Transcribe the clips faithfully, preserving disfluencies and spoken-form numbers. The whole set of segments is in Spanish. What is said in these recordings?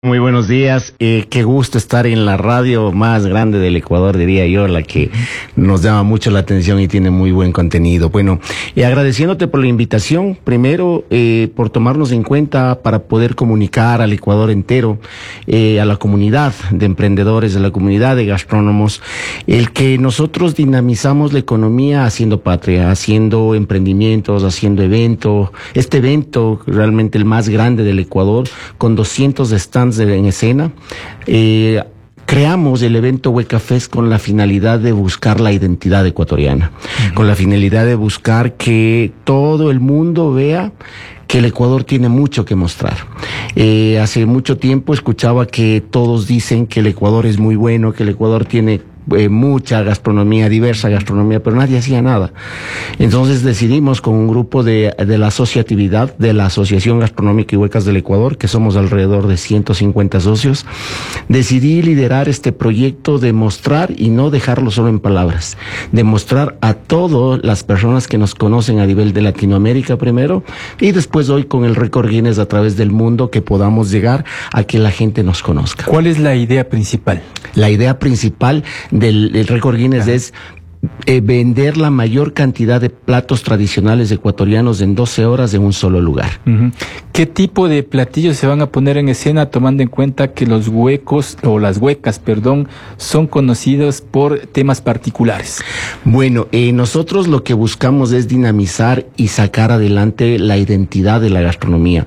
Muy buenos días, eh, qué gusto estar en la radio más grande del Ecuador, diría yo, la que nos llama mucho la atención y tiene muy buen contenido. Bueno, eh, agradeciéndote por la invitación, primero eh, por tomarnos en cuenta para poder comunicar al Ecuador entero, eh, a la comunidad de emprendedores, a la comunidad de gastrónomos, el que nosotros dinamizamos la economía haciendo patria, haciendo emprendimientos, haciendo eventos. Este evento, realmente el más grande del Ecuador, con doscientos stands en escena, eh, creamos el evento Hueca Fest con la finalidad de buscar la identidad ecuatoriana, uh-huh. con la finalidad de buscar que todo el mundo vea que el Ecuador tiene mucho que mostrar. Eh, hace mucho tiempo escuchaba que todos dicen que el Ecuador es muy bueno, que el Ecuador tiene Eh, mucha gastronomía, diversa gastronomía, pero nadie hacía nada. Entonces decidimos con un grupo de, de la asociatividad de la Asociación Gastronómica y Huecas del Ecuador, que somos alrededor de ciento cincuenta socios, decidí liderar este proyecto de mostrar y no dejarlo solo en palabras, de mostrar a todas las personas que nos conocen a nivel de Latinoamérica primero, y después hoy con el récord Guinness a través del mundo, que podamos llegar a que la gente nos conozca. ¿Cuál es la idea principal? La idea principal del, del récord Guinness Ajá. es eh, vender la mayor cantidad de platos tradicionales ecuatorianos en doce horas en un solo lugar. Uh-huh. ¿Qué tipo de platillos se van a poner en escena, tomando en cuenta que los huecos o las huecas, perdón, son conocidos por temas particulares? Bueno, eh, nosotros lo que buscamos es dinamizar y sacar adelante la identidad de la gastronomía.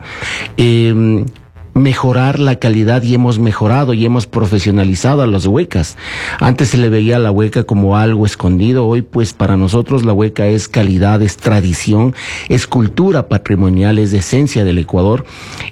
Eh, mejorar la calidad, y hemos mejorado y hemos profesionalizado a las huecas. Antes se le veía a la hueca como algo escondido, hoy pues para nosotros la hueca es calidad, es tradición, es cultura patrimonial, es esencia del Ecuador,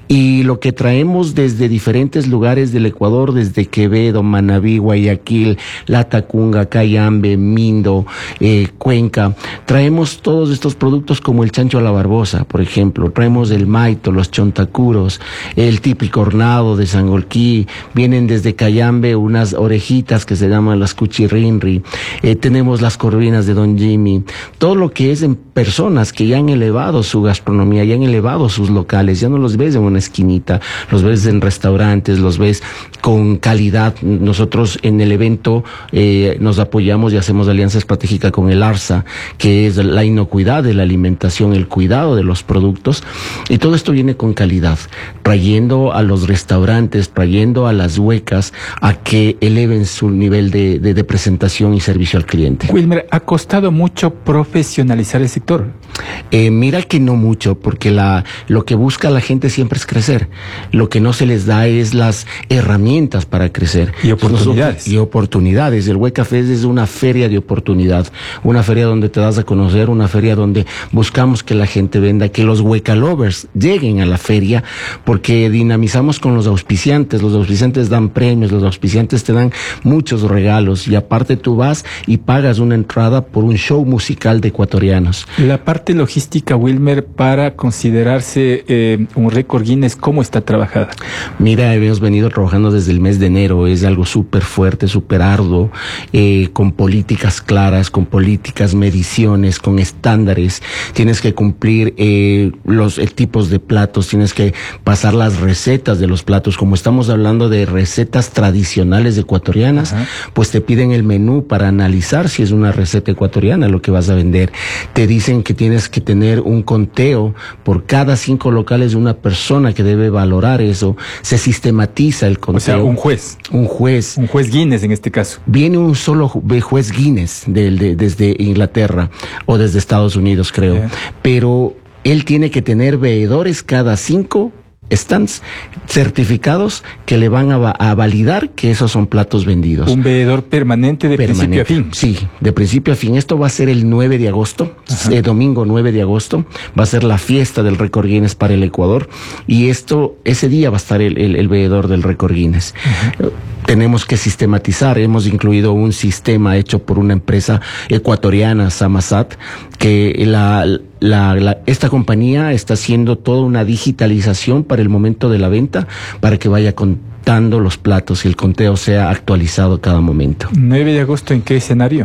y lo que traemos desde diferentes lugares del Ecuador, desde Quevedo, Manabí, Guayaquil, Latacunga, Cayambe, Mindo, eh, Cuenca, traemos todos estos productos como el chancho a la barbosa, por ejemplo, traemos el maito, los chontacuros, el típico hornado de Sangolquí, vienen desde Cayambe unas orejitas que se llaman las cuchirrinri, eh, tenemos las corvinas de Don Jimmy, todo lo que es en personas que ya han elevado su gastronomía, ya han elevado sus locales, ya no los ves en una esquinita, los ves en restaurantes, los ves con calidad. Nosotros en el evento eh, nos apoyamos y hacemos alianza estratégica con el ARSA, que es la inocuidad de la alimentación, el cuidado de los productos, y todo esto viene con calidad, trayendo a los restaurantes, trayendo a las huecas a que eleven su nivel de, de, de presentación y servicio al cliente. Wilmer, ¿ha costado mucho profesionalizar el sector? Eh, mira que no mucho, porque la, lo que busca la gente siempre es crecer. Lo que no se les da es las herramientas para crecer. Y oportunidades. Y oportunidades. El Hueca Fest es una feria de oportunidad, una feria donde te das a conocer, una feria donde buscamos que la gente venda, que los Hueca Lovers lleguen a la feria, porque dinamizamos con los auspiciantes. Los auspiciantes dan premios, los auspiciantes te dan muchos regalos, y aparte tú vas y pagas una entrada por un show musical de ecuatorianos. La parte logística, Wilmer, para considerarse eh, un récord Guinness, ¿cómo está trabajada? Mira, hemos venido trabajando desde el mes de enero, es algo súper fuerte, súper arduo, eh, con políticas claras, con políticas, mediciones, con estándares. Tienes que cumplir eh, los eh, tipos de platos, tienes que pasar las recetas de los platos. Como estamos hablando de recetas tradicionales ecuatorianas, Ajá. pues te piden el menú para analizar si es una receta ecuatoriana lo que vas a vender. Te dicen que tienes que tener un conteo por cada cinco locales de una persona que debe valorar eso. Se sistematiza el conteo. O sea, un juez. Un juez. Un juez Guinness en este caso. Viene un solo juez Guinness de, de, desde Inglaterra o desde Estados Unidos, creo. Yeah. Pero él tiene que tener veedores cada cinco stands certificados que le van a, a validar que esos son platos vendidos. Un veedor permanente de permanente. principio a fin. Sí, de principio a fin. Esto va a ser el nueve de agosto, eh, domingo nueve de agosto, va a ser la fiesta del récord Guinness para el Ecuador, y esto, ese día va a estar el, el, el veedor del récord Guinness. Uh-huh. Tenemos que sistematizar, hemos incluido un sistema hecho por una empresa ecuatoriana, Samasat, que la, la, la, esta compañía está haciendo toda una digitalización para el momento de la venta, para que vaya contando los platos y el conteo sea actualizado cada momento. nueve de agosto, ¿en qué escenario?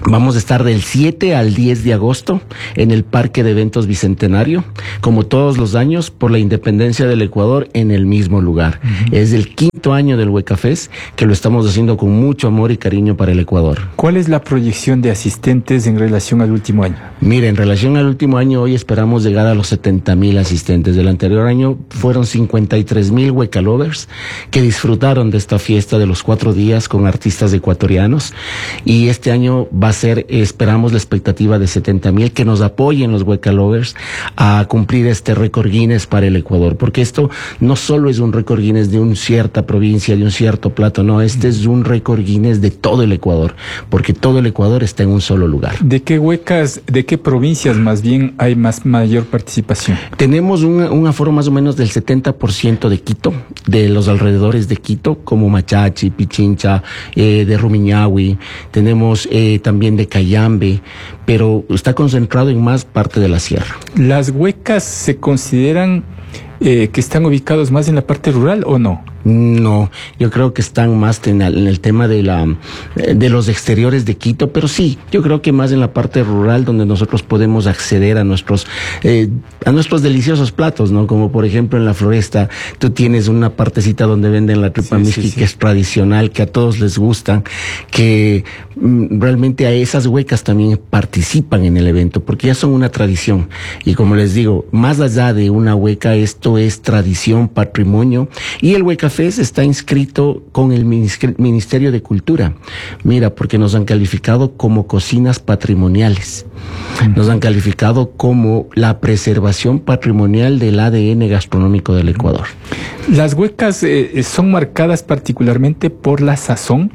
Vamos a estar del siete al diez de agosto en el Parque de Eventos Bicentenario, como todos los años, por la independencia del Ecuador, en el mismo lugar. Uh-huh. Es el quinto año del Hueca Fest, que lo estamos haciendo con mucho amor y cariño para el Ecuador. ¿Cuál es la proyección de asistentes en relación al último año? Mire, en relación al último año, hoy esperamos llegar a los setenta mil asistentes. Del anterior año fueron cincuenta y tres mil Hueca Lovers que disfrutaron de esta fiesta de los cuatro días con artistas ecuatorianos, y este año va a ser, esperamos la expectativa de setenta mil que nos apoyen los Hueca Lovers a cumplir este récord Guinness para el Ecuador, porque esto no solo es un récord Guinness de una cierta provincia, de un cierto plato, no, este es un récord Guinness de todo el Ecuador, porque todo el Ecuador está en un solo lugar. ¿De qué huecas, de qué provincias más bien hay más mayor participación? Tenemos un, un aforo más o menos del setenta por ciento de Quito, de los alrededores de Quito, como Machachi, Pichincha, eh, de Rumiñahui, tenemos eh, también de Cayambe, pero está concentrado en más parte de la sierra. ¿Las huecas se consideran eh, que están ubicados más en la parte rural o no? No, yo creo que están más en el, en el tema de la de los exteriores de Quito, pero sí, yo creo que más en la parte rural, donde nosotros podemos acceder a nuestros eh, a nuestros deliciosos platos, ¿no? Como por ejemplo en la Floresta, tú tienes una partecita donde venden la tripa sí, misqui, sí, sí. que es tradicional, que a todos les gusta, que mm, realmente a esas huecas también participan en el evento, porque ya son una tradición. Y como les digo, más allá de una hueca, esto es tradición, patrimonio, y el Hueca Fest está inscrito con el Ministerio de Cultura. Mira, porque nos han calificado como cocinas patrimoniales. Nos han calificado como la preservación patrimonial del A D N gastronómico del Ecuador. ¿Las huecas eh, son marcadas particularmente por la sazón?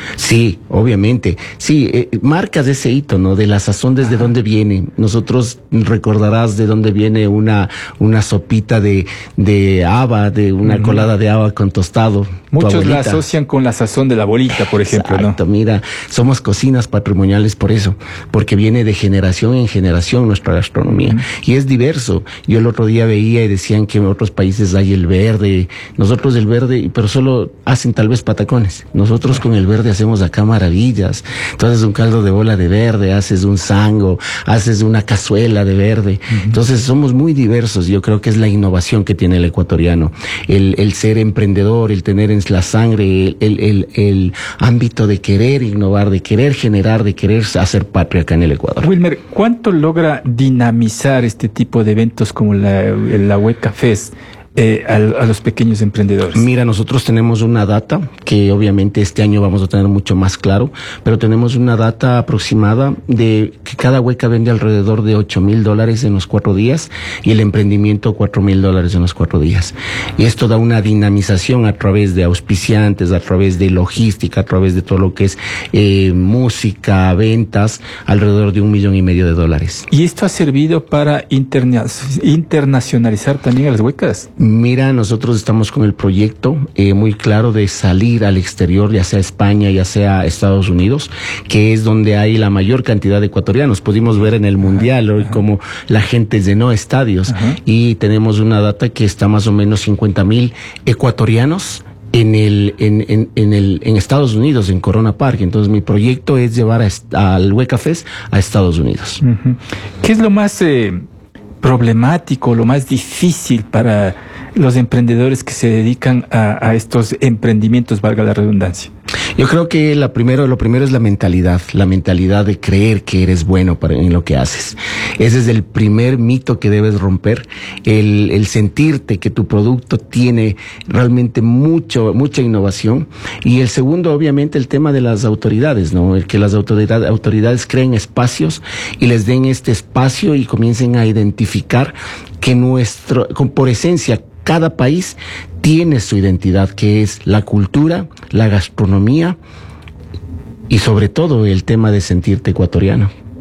Sí, obviamente. Sí, eh, marcas ese hito, ¿no? De la sazón, desde Ajá. dónde viene. Nosotros recordarás de dónde viene una una sopita de de haba, de una uh-huh. colada de haba con tostado. Muchos la asocian con la sazón de la abuelita, por ejemplo, Exacto, ¿no? Mira, somos cocinas patrimoniales por eso, porque viene de generación en generación nuestra gastronomía. Uh-huh. Y es diverso. Yo el otro día veía y decían que en otros países hay el verde, nosotros el verde, pero solo hacen tal vez patacones. Nosotros con el verde hacemos acá maravillas. Entonces un caldo de bola de verde, haces un sango, haces una cazuela de verde. Uh-huh. Entonces somos muy diversos. Yo creo que es la innovación que tiene el ecuatoriano, el, el ser emprendedor, el tener en la sangre el, el, el ámbito de querer innovar, de querer generar, de querer hacer patria acá en el Ecuador. Wilmer, ¿cuánto logra dinamizar este tipo de eventos como la, la Hueca Fest? Eh, a, a los pequeños emprendedores? Mira, nosotros tenemos una data que obviamente este año vamos a tener mucho más claro, pero tenemos una data aproximada de que cada hueca vende alrededor de ocho mil dólares en los cuatro días y el emprendimiento cuatro mil dólares en los cuatro días. Y esto da una dinamización a través de auspiciantes, a través de logística, a través de todo lo que es eh, música, ventas, alrededor de un millón y medio de dólares. ¿Y esto ha servido para interna- internacionalizar también a las huecas? Mira, nosotros estamos con el proyecto eh, muy claro de salir al exterior, ya sea España, ya sea Estados Unidos, que es donde hay la mayor cantidad de ecuatorianos. Pudimos ver en el Mundial hoy cómo la gente llenó estadios. Ajá. Y tenemos una data que está más o menos cincuenta mil ecuatorianos en el en, en, en el en Estados Unidos, en Corona Park. Entonces mi proyecto es llevar a, al Hueca Fest a Estados Unidos. Uh-huh. ¿Qué es lo más eh, problemático, lo más difícil para los emprendedores que se dedican a, a estos emprendimientos, valga la redundancia? Yo creo que la primero, lo primero es la mentalidad, la mentalidad de creer que eres bueno para, en lo que haces. Ese es el primer mito que debes romper, el, el sentirte que tu producto tiene realmente mucho, mucha innovación. Y el segundo, obviamente, el tema de las autoridades, ¿no? El que las autoridades, autoridades creen espacios y les den este espacio y comiencen a identificar que nuestro, por esencia, cada país tiene su identidad, que es la cultura, la gastronomía y sobre todo el tema de sentirte ecuatoriano.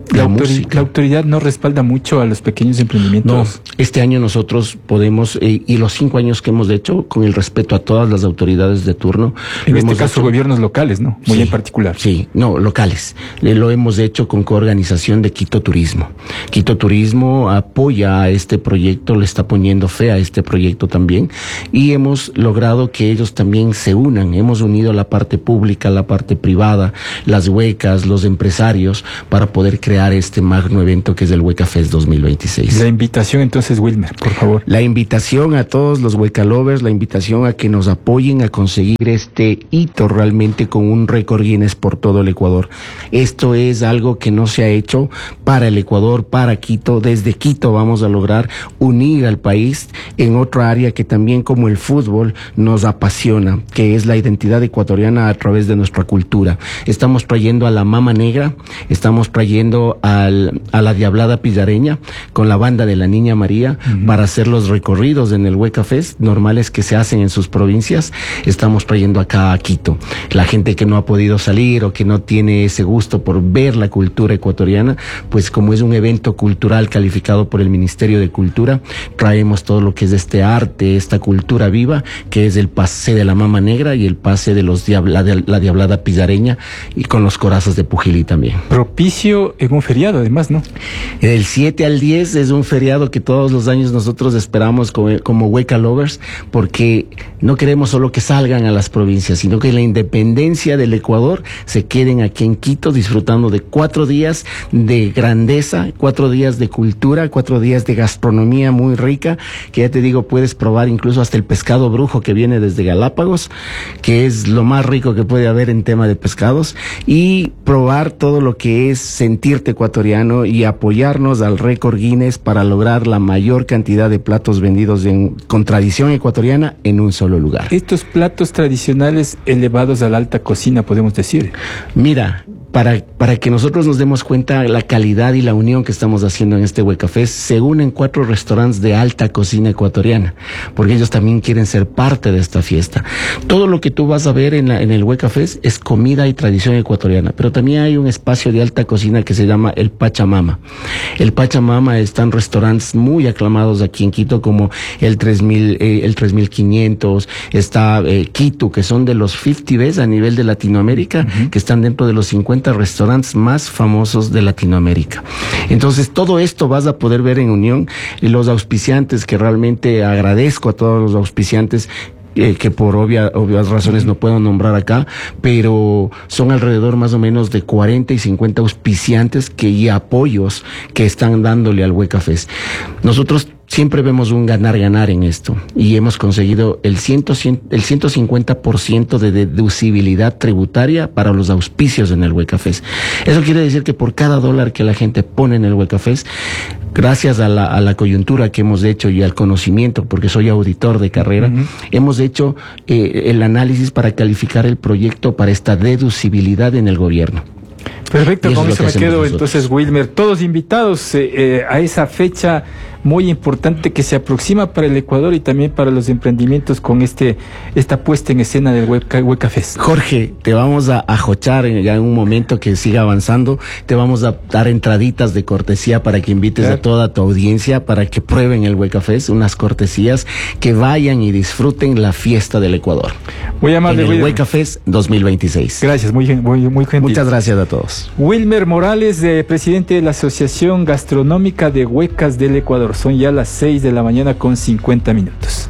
La, autori la autoridad no respalda mucho a los pequeños emprendimientos. No, este año nosotros podemos, eh, y los cinco años que hemos hecho, con el respeto a todas las autoridades de turno. En este caso, hecho, gobiernos locales, ¿no? Muy sí, en particular. Sí, no, locales. Lo hemos hecho con coorganización de Quito Turismo. Quito Turismo apoya a este proyecto, le está poniendo fe a este proyecto también, y hemos logrado que ellos también se unan. Hemos unido la parte pública, la parte privada, las huecas, los empresarios, para poder crear este magno evento que es el Hueca Fest dos mil veintiséis. La invitación entonces, Wilmer, por favor. La invitación a todos los Hueca Lovers, la invitación a que nos apoyen a conseguir este hito realmente con un récord Guinness por todo el Ecuador. Esto es algo que no se ha hecho para el Ecuador, para Quito. Desde Quito vamos a lograr unir al país en otra área que también, como el fútbol, nos apasiona, que es la identidad ecuatoriana a través de nuestra cultura. Estamos trayendo a la Mama Negra, estamos trayendo al, a la Diablada Pillareña con la banda de la Niña María uh-huh. para hacer los recorridos en el Hueca Fest normales que se hacen en sus provincias. Estamos trayendo acá a Quito. La gente que no ha podido salir o que no tiene ese gusto por ver la cultura ecuatoriana, pues como es un evento cultural calificado por el Ministerio de Cultura, traemos todo lo que es este arte, esta cultura viva, que es el pase de la Mama Negra y el pase de los diabla, de la Diablada Pillareña, y con los corazas de Pujilí también. Propicio en un feriado, además, ¿no? Del siete al diez es un feriado que todos los años nosotros esperamos como, como Hueca Lovers, porque no queremos solo que salgan a las provincias, sino que la independencia del Ecuador se queden aquí en Quito disfrutando de cuatro días de grandeza, cuatro días de cultura, cuatro días de gastronomía muy rica, que ya te digo, puedes probar incluso hasta el pescado brujo que viene desde Galápagos, que es lo más rico que puede haber en tema de pescados, y probar todo lo que es sentirte ecuatoriano y apoyarnos al récord Guinness para lograr la mayor cantidad de platos vendidos en, con tradición ecuatoriana en un solo lugar. Estos platos tradicionales elevados a la alta cocina, podemos decir. Mira, para, para que nosotros nos demos cuenta la calidad y la unión que estamos haciendo en este Hueca Fest, se unen cuatro restaurantes de alta cocina ecuatoriana, porque ellos también quieren ser parte de esta fiesta. Todo lo que tú vas a ver en, la, en el Hueca Fest es comida y tradición ecuatoriana, pero también hay un espacio de alta cocina que se llama el Pachamama. El Pachamama están restaurantes muy aclamados aquí en Quito, como el tres mil, eh, el tres mil quinientos, está eh, Quito, que son de los cincuenta Best a nivel de Latinoamérica, uh-huh. que están dentro de los cincuenta restaurantes más famosos de Latinoamérica. Entonces, todo esto vas a poder ver en unión, y los auspiciantes, que realmente agradezco a todos los auspiciantes, Eh, que por obvia, obvias razones no puedo nombrar acá, pero son alrededor más o menos de cuarenta y cincuenta auspiciantes que, y apoyos que están dándole al Hueca Fest. Nosotros siempre vemos un ganar-ganar en esto, y hemos conseguido el, cien, el ciento cincuenta por ciento de deducibilidad tributaria para los auspicios en el Hueca Fest. Eso quiere decir que por cada dólar que la gente pone en el Hueca Fest, gracias a la, a la coyuntura que hemos hecho y al conocimiento, porque soy auditor de carrera, uh-huh. hemos hecho eh, el análisis para calificar el proyecto para esta deducibilidad en el gobierno. Perfecto, con eso me quedo entonces, Wilmer. Todos invitados eh, eh, a esa fecha muy importante que se aproxima para el Ecuador y también para los emprendimientos con este esta puesta en escena del Hueca, Hueca Fest. Jorge, te vamos a ajochar ya en un momento que siga avanzando, te vamos a dar entraditas de cortesía para que invites claro. a toda tu audiencia para que prueben el Hueca Fest, unas cortesías, que vayan y disfruten la fiesta del Ecuador. Muy amable, en el Wilmer. Hueca Fest dos mil veintiséis. Gracias, muy, muy, muy gentil. Muchas gracias a todos. Wilmer Morales, eh, presidente de la Asociación Gastronómica de Huecas del Ecuador. Son ya las seis de la mañana con cincuenta minutos.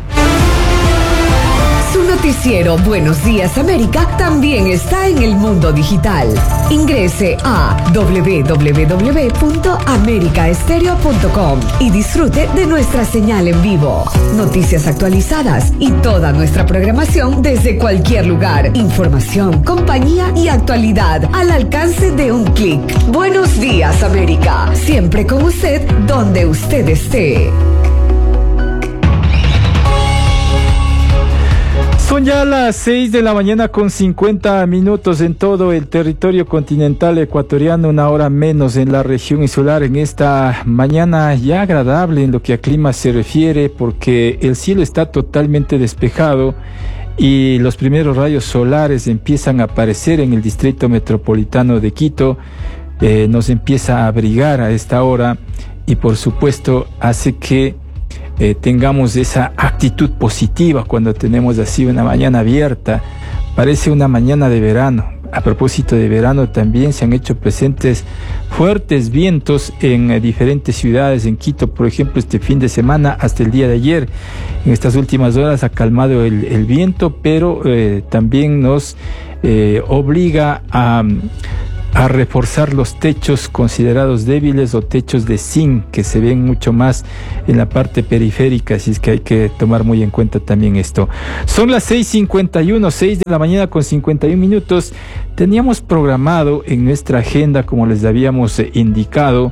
Su noticiero Buenos Días América también está en el mundo digital. Ingrese a doble u doble u doble u punto america estéreo punto com y disfrute de nuestra señal en vivo. Noticias actualizadas y toda nuestra programación desde cualquier lugar. Información, compañía y actualidad al alcance de un clic. Buenos Días América, siempre con usted donde usted esté. Son ya las seis de la mañana con cincuenta minutos en todo el territorio continental ecuatoriano, una hora menos en la región insular, en esta mañana ya agradable en lo que a clima se refiere, porque el cielo está totalmente despejado y los primeros rayos solares empiezan a aparecer en el distrito metropolitano de Quito, eh, nos empieza a abrigar a esta hora y por supuesto hace que eh, tengamos esa actitud positiva cuando tenemos así una mañana abierta. Parece una mañana de verano. A propósito de verano, también se han hecho presentes fuertes vientos en eh, diferentes ciudades. En Quito, por ejemplo, este fin de semana hasta el día de ayer, en estas últimas horas ha calmado el, el viento, pero eh, también nos eh, obliga a, a reforzar los techos considerados débiles o techos de zinc, que se ven mucho más en la parte periférica, así es que hay que tomar muy en cuenta también esto. Son las seis cincuenta y uno, seis de la mañana con cincuenta y un minutos. Teníamos programado en nuestra agenda, como les habíamos eh, indicado,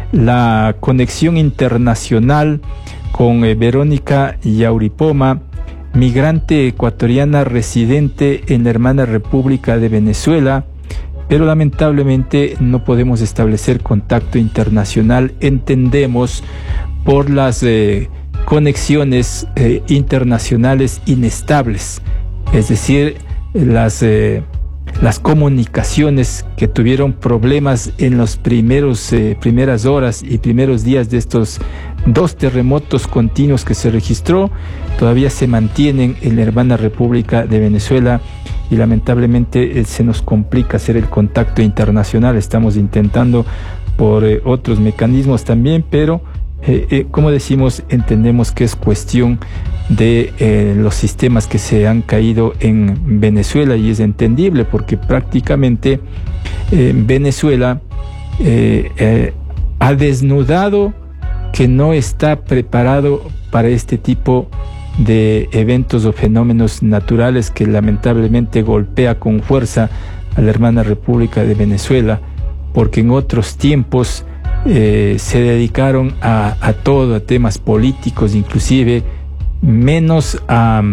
la conexión internacional con eh, Verónica Yauripoma, migrante ecuatoriana residente en la hermana República de Venezuela, pero lamentablemente no podemos establecer contacto internacional, entendemos, por las eh, conexiones eh, internacionales inestables, es decir, las, eh, las comunicaciones que tuvieron problemas en los primeros eh, primeras horas y primeros días de estos dos terremotos continuos que se registró, todavía se mantienen en la hermana República de Venezuela y lamentablemente eh, se nos complica hacer el contacto internacional. Estamos intentando por eh, otros mecanismos también, pero eh, eh, como decimos, entendemos que es cuestión de eh, los sistemas que se han caído en Venezuela, y es entendible porque prácticamente eh, Venezuela eh, eh, ha desnudado que no está preparado para este tipo de eventos o fenómenos naturales que lamentablemente golpea con fuerza a la hermana República de Venezuela, porque en otros tiempos eh, se dedicaron a, a todo, a temas políticos inclusive, menos a,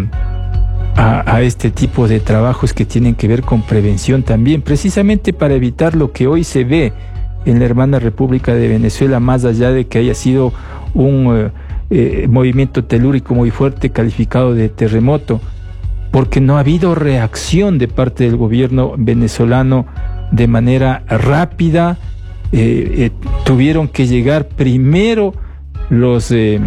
a, a este tipo de trabajos que tienen que ver con prevención también, precisamente para evitar lo que hoy se ve en la hermana República de Venezuela, más allá de que haya sido un eh, movimiento telúrico muy fuerte calificado de terremoto, porque no ha habido reacción de parte del gobierno venezolano de manera rápida. Eh, eh, tuvieron que llegar primero los, eh,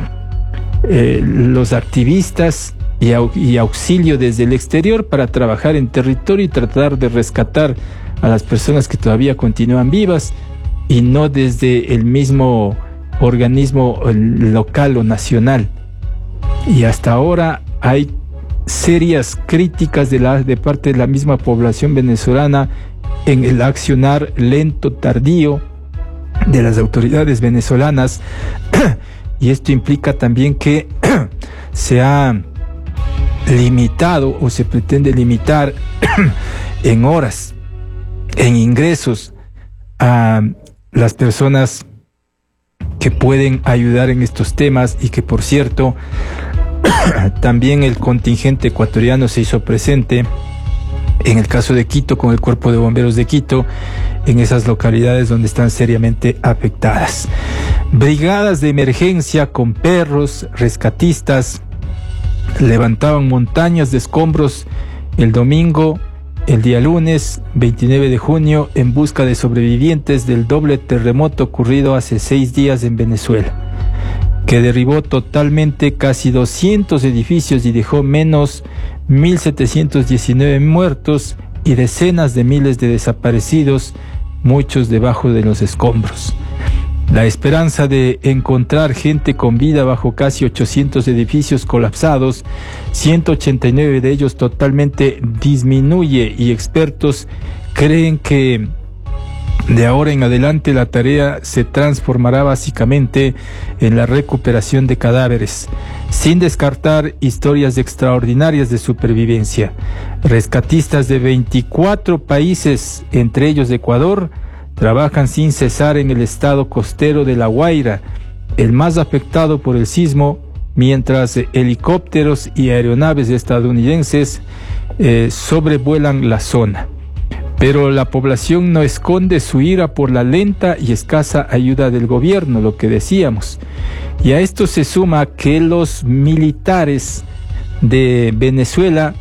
eh, los activistas y, au y auxilio desde el exterior para trabajar en territorio y tratar de rescatar a las personas que todavía continúan vivas, y no desde el mismo organismo local o nacional. Y hasta ahora hay serias críticas de, la, de parte de la misma población venezolana en el accionar lento, tardío de las autoridades venezolanas, y esto implica también que se ha limitado o se pretende limitar en horas, en ingresos, a las personas que pueden ayudar en estos temas, y que por cierto también el contingente ecuatoriano se hizo presente en el caso de Quito con el Cuerpo de Bomberos de Quito en esas localidades donde están seriamente afectadas. Brigadas de emergencia con perros, rescatistas, levantaban montañas de escombros el domingo, el día lunes veintinueve de junio, en busca de sobrevivientes del doble terremoto ocurrido hace seis días en Venezuela, que derribó totalmente casi doscientos edificios y dejó menos mil setecientos diecinueve muertos y decenas de miles de desaparecidos, muchos debajo de los escombros. La esperanza de encontrar gente con vida bajo casi ochocientos edificios colapsados, ciento ochenta y nueve de ellos totalmente, disminuye, y expertos creen que de ahora en adelante la tarea se transformará básicamente en la recuperación de cadáveres, sin descartar historias extraordinarias de supervivencia. Rescatistas de veinticuatro países, entre ellos Ecuador, trabajan sin cesar en el estado costero de La Guaira, el más afectado por el sismo, mientras helicópteros y aeronaves estadounidenses eh, sobrevuelan la zona. Pero la población no esconde su ira por la lenta y escasa ayuda del gobierno, lo que decíamos. Y a esto se suma que los militares de Venezuela,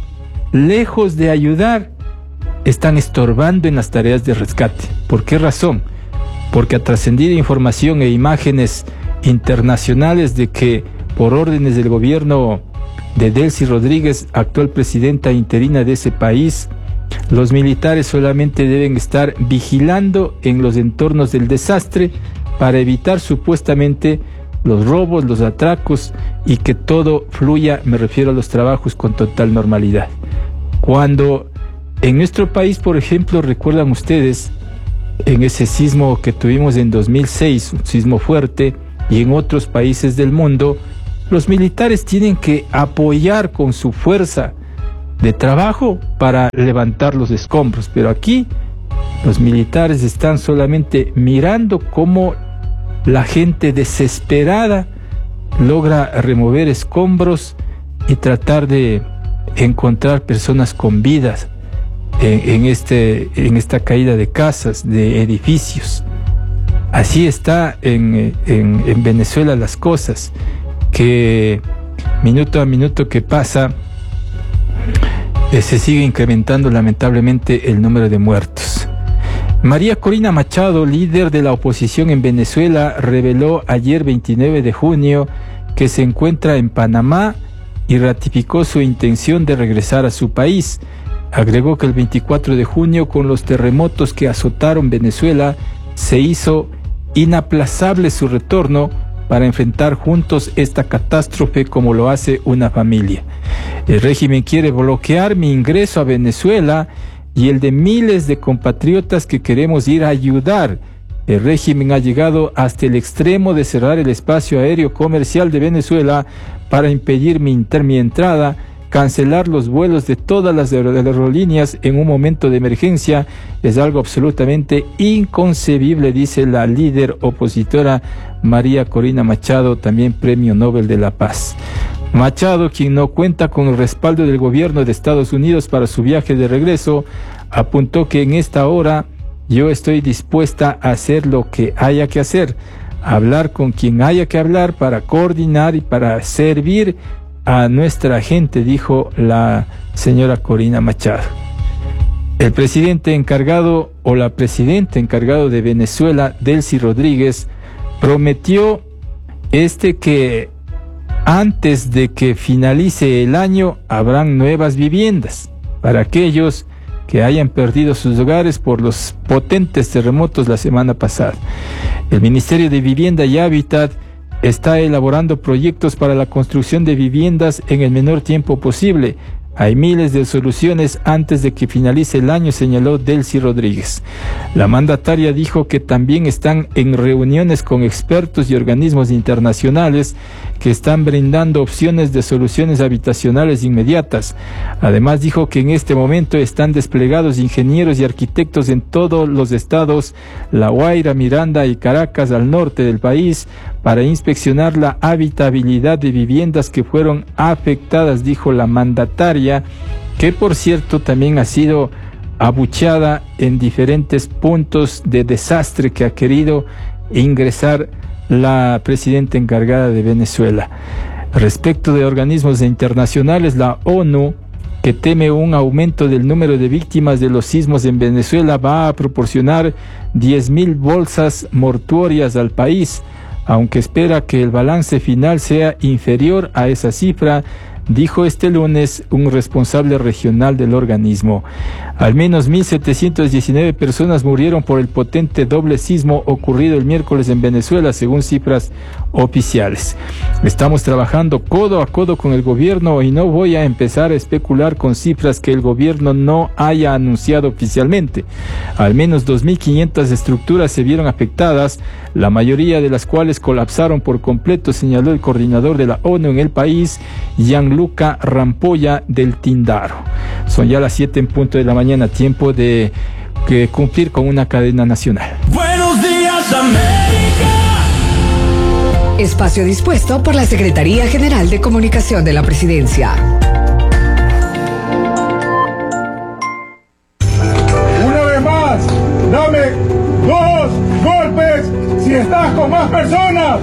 lejos de ayudar, están estorbando en las tareas de rescate. ¿Por qué razón? porque ha trascendido información e imágenes internacionales de que por órdenes del gobierno de Delcy Rodríguez, actual presidenta interina de ese país, los militares solamente deben estar vigilando en los entornos del desastre para evitar supuestamente los robos, los atracos y que todo fluya, me refiero a los trabajos, con total normalidad. Cuando en nuestro país, por ejemplo, recuerdan ustedes, en ese sismo que tuvimos en dos mil seis, un sismo fuerte, y en otros países del mundo, los militares tienen que apoyar con su fuerza de trabajo para levantar los escombros, pero aquí los militares están solamente mirando cómo la gente desesperada logra remover escombros y tratar de encontrar personas con vidas en, en, este, en esta caída de casas, de edificios. Así está en, en, en Venezuela las cosas, que minuto a minuto que pasa eh, se sigue incrementando lamentablemente el número de muertos. María Corina Machado, líder de la oposición en Venezuela, reveló ayer veintinueve de junio que se encuentra en Panamá y ratificó su intención de regresar a su país. Agregó que el veinticuatro de junio, con los terremotos que azotaron Venezuela, se hizo inaplazable su retorno para enfrentar juntos esta catástrofe como lo hace una familia. El régimen quiere bloquear mi ingreso a Venezuela y el de miles de compatriotas que queremos ir a ayudar. El régimen ha llegado hasta el extremo de cerrar el espacio aéreo comercial de Venezuela para impedir mi, inter- mi entrada, cancelar los vuelos de todas las aerolíneas en un momento de emergencia. Es algo absolutamente inconcebible, dice la líder opositora María Corina Machado, también Premio Nobel de la Paz. Machado, quien no cuenta con el respaldo del gobierno de Estados Unidos para su viaje de regreso, apuntó que en esta hora yo estoy dispuesta a hacer lo que haya que hacer, hablar con quien haya que hablar para coordinar y para servir a nuestra gente, dijo la señora Corina Machado. El presidente encargado o la presidenta encargado de Venezuela, Delcy Rodríguez, prometió este que antes de que finalice el año habrán nuevas viviendas para aquellos que hayan perdido sus hogares por los potentes terremotos la semana pasada. El Ministerio de Vivienda y Hábitat está elaborando proyectos para la construcción de viviendas en el menor tiempo posible. Hay miles de soluciones antes de que finalice el año, señaló Delcy Rodríguez. La mandataria dijo que también están en reuniones con expertos y organismos internacionales que están brindando opciones de soluciones habitacionales inmediatas. Además dijo que en este momento están desplegados ingenieros y arquitectos en todos los estados, La Guaira, Miranda y Caracas, al norte del país, para inspeccionar la habitabilidad de viviendas que fueron afectadas, dijo la mandataria, que por cierto también ha sido abucheada en diferentes puntos de desastre que ha querido ingresar la presidenta encargada de Venezuela. Respecto de organismos internacionales, la ONU, que teme un aumento del número de víctimas de los sismos en Venezuela, va a proporcionar diez mil bolsas mortuorias al país, aunque espera que el balance final sea inferior a esa cifra, dijo este lunes un responsable regional del organismo. Al menos mil setecientas diecinueve personas murieron por el potente doble sismo ocurrido el miércoles en Venezuela, según cifras oficiales. Estamos trabajando codo a codo con el gobierno y no voy a empezar a especular con cifras que el gobierno no haya anunciado oficialmente. Al menos dos mil quinientas estructuras se vieron afectadas, la mayoría de las cuales colapsaron por completo, señaló el coordinador de la ONU en el país, Gianluca Rampolla del Tindaro. Son ya las siete en punto de la mañana, tiempo de que cumplir con una cadena nacional. Buenos días, América. Espacio dispuesto por la Secretaría General de Comunicación de la Presidencia. Una vez más, dame dos golpes si estás con más personas.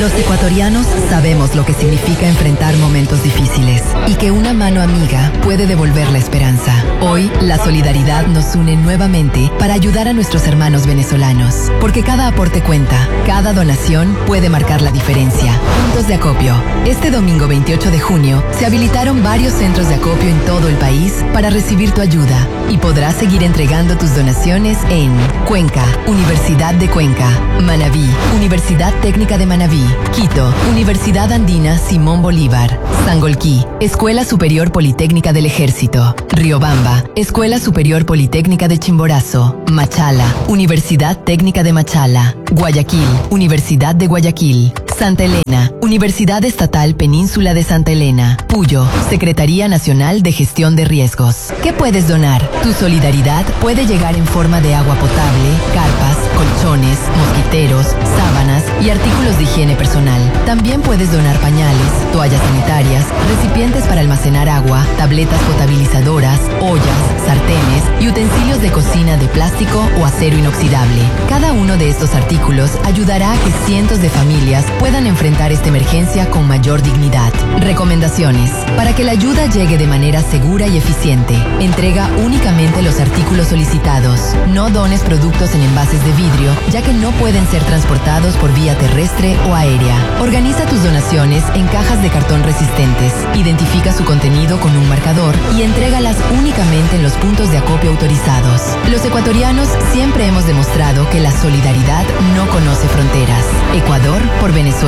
Los ecuatorianos sabemos lo que significa enfrentar momentos difíciles y que una mano amiga puede devolver la esperanza. Hoy, la solidaridad nos une nuevamente para ayudar a nuestros hermanos venezolanos, porque cada aporte cuenta, cada donación puede marcar la diferencia. Puntos de acopio. Este domingo veintiocho de junio se habilitaron varios centros de acopio en todo el país para recibir tu ayuda y podrás seguir entregando tus donaciones en Cuenca, Universidad de Cuenca, Manabí, Universidad Técnica de Manabí, Quito, Universidad Andina Simón Bolívar, Sangolquí, Escuela Superior Politécnica del Ejército, Riobamba, Escuela Superior Politécnica de Chimborazo, Machala, Universidad Técnica de Machala, Guayaquil, Universidad de Guayaquil, Santa Elena, Universidad Estatal Península de Santa Elena, Puyo, Secretaría Nacional de Gestión de Riesgos. ¿Qué puedes donar? Tu solidaridad puede llegar en forma de agua potable, carpas, colchones, mosquiteros, sábanas y artículos de higiene personal. También puedes donar pañales, toallas sanitarias, recipientes para almacenar agua, tabletas potabilizadoras, ollas, sartenes y utensilios de cocina de plástico o acero inoxidable. Cada uno de estos artículos ayudará a que cientos de familias puedan enfrentar esta emergencia con mayor dignidad. Recomendaciones. Para que la ayuda llegue de manera segura y eficiente, entrega únicamente los artículos solicitados. No dones productos en envases de vidrio, ya que no pueden ser transportados por vía terrestre o aérea. Organiza tus donaciones en cajas de cartón resistentes. Identifica su contenido con un marcador y entrégalas únicamente en los puntos de acopio autorizados. Los ecuatorianos siempre hemos demostrado que la solidaridad no conoce fronteras. Ecuador por Venezuela.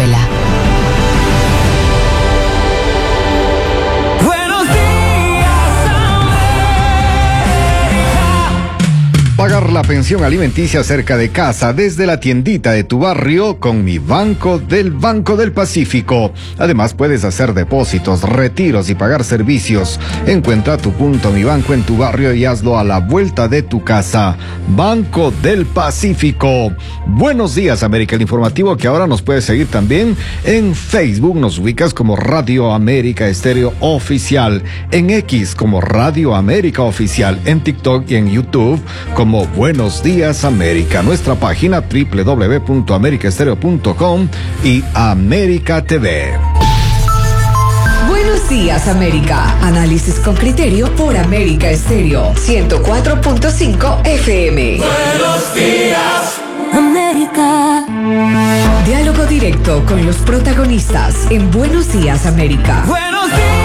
Pagar la pensión alimenticia cerca de casa desde la tiendita de tu barrio con Mi Banco del Banco del Pacífico. Además puedes hacer depósitos, retiros y pagar servicios. Encuentra tu punto Mi Banco en tu barrio y hazlo a la vuelta de tu casa. Banco del Pacífico. Buenos días, América, el informativo que ahora nos puedes seguir también en Facebook. Nos ubicas como Radio América Estéreo Oficial, en X como Radio América Oficial, en TikTok y en YouTube como Como Buenos Días América, nuestra página doble u doble u doble u punto america estéreo punto com y América T V. Buenos días América, análisis con criterio por América Estéreo ciento cuatro punto cinco F M. Buenos días América. Diálogo directo con los protagonistas en Buenos días América. Buenos días.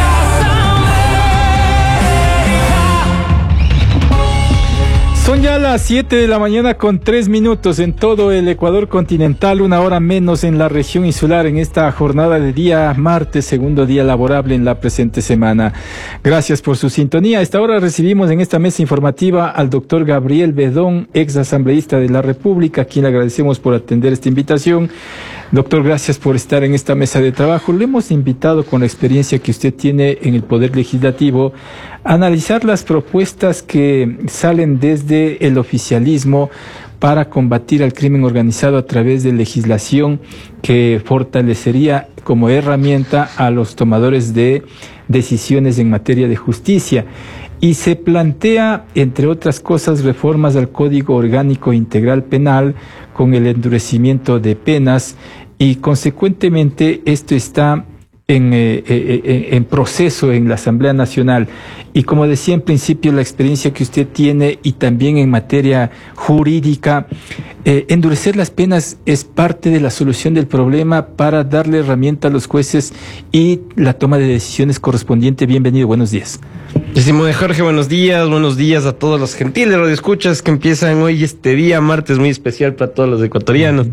Son ya las siete de la mañana con tres minutos en todo el Ecuador continental, una hora menos en la región insular en esta jornada de día martes, segundo día laborable en la presente semana. Gracias por su sintonía. A esta hora recibimos en esta mesa informativa al doctor Gabriel Bedón, ex asambleísta de la República, a quien le agradecemos por atender esta invitación. Doctor, gracias por estar en esta mesa de trabajo. Le hemos invitado, con la experiencia que usted tiene en el Poder Legislativo, a analizar las propuestas que salen desde el oficialismo para combatir al crimen organizado a través de legislación que fortalecería como herramienta a los tomadores de decisiones en materia de justicia. Y se plantea, entre otras cosas, reformas al Código Orgánico Integral Penal con el endurecimiento de penas y, consecuentemente, esto está en, eh, eh, en proceso en la Asamblea Nacional. Y como decía en principio, la experiencia que usted tiene y también en materia jurídica, eh, endurecer las penas es parte de la solución del problema para darle herramienta a los jueces y la toma de decisiones correspondiente. Bienvenido, buenos días. Estimado Jorge, buenos días, buenos días a todos los gentiles radioescuchas que empiezan hoy este día, martes muy especial para todos los ecuatorianos.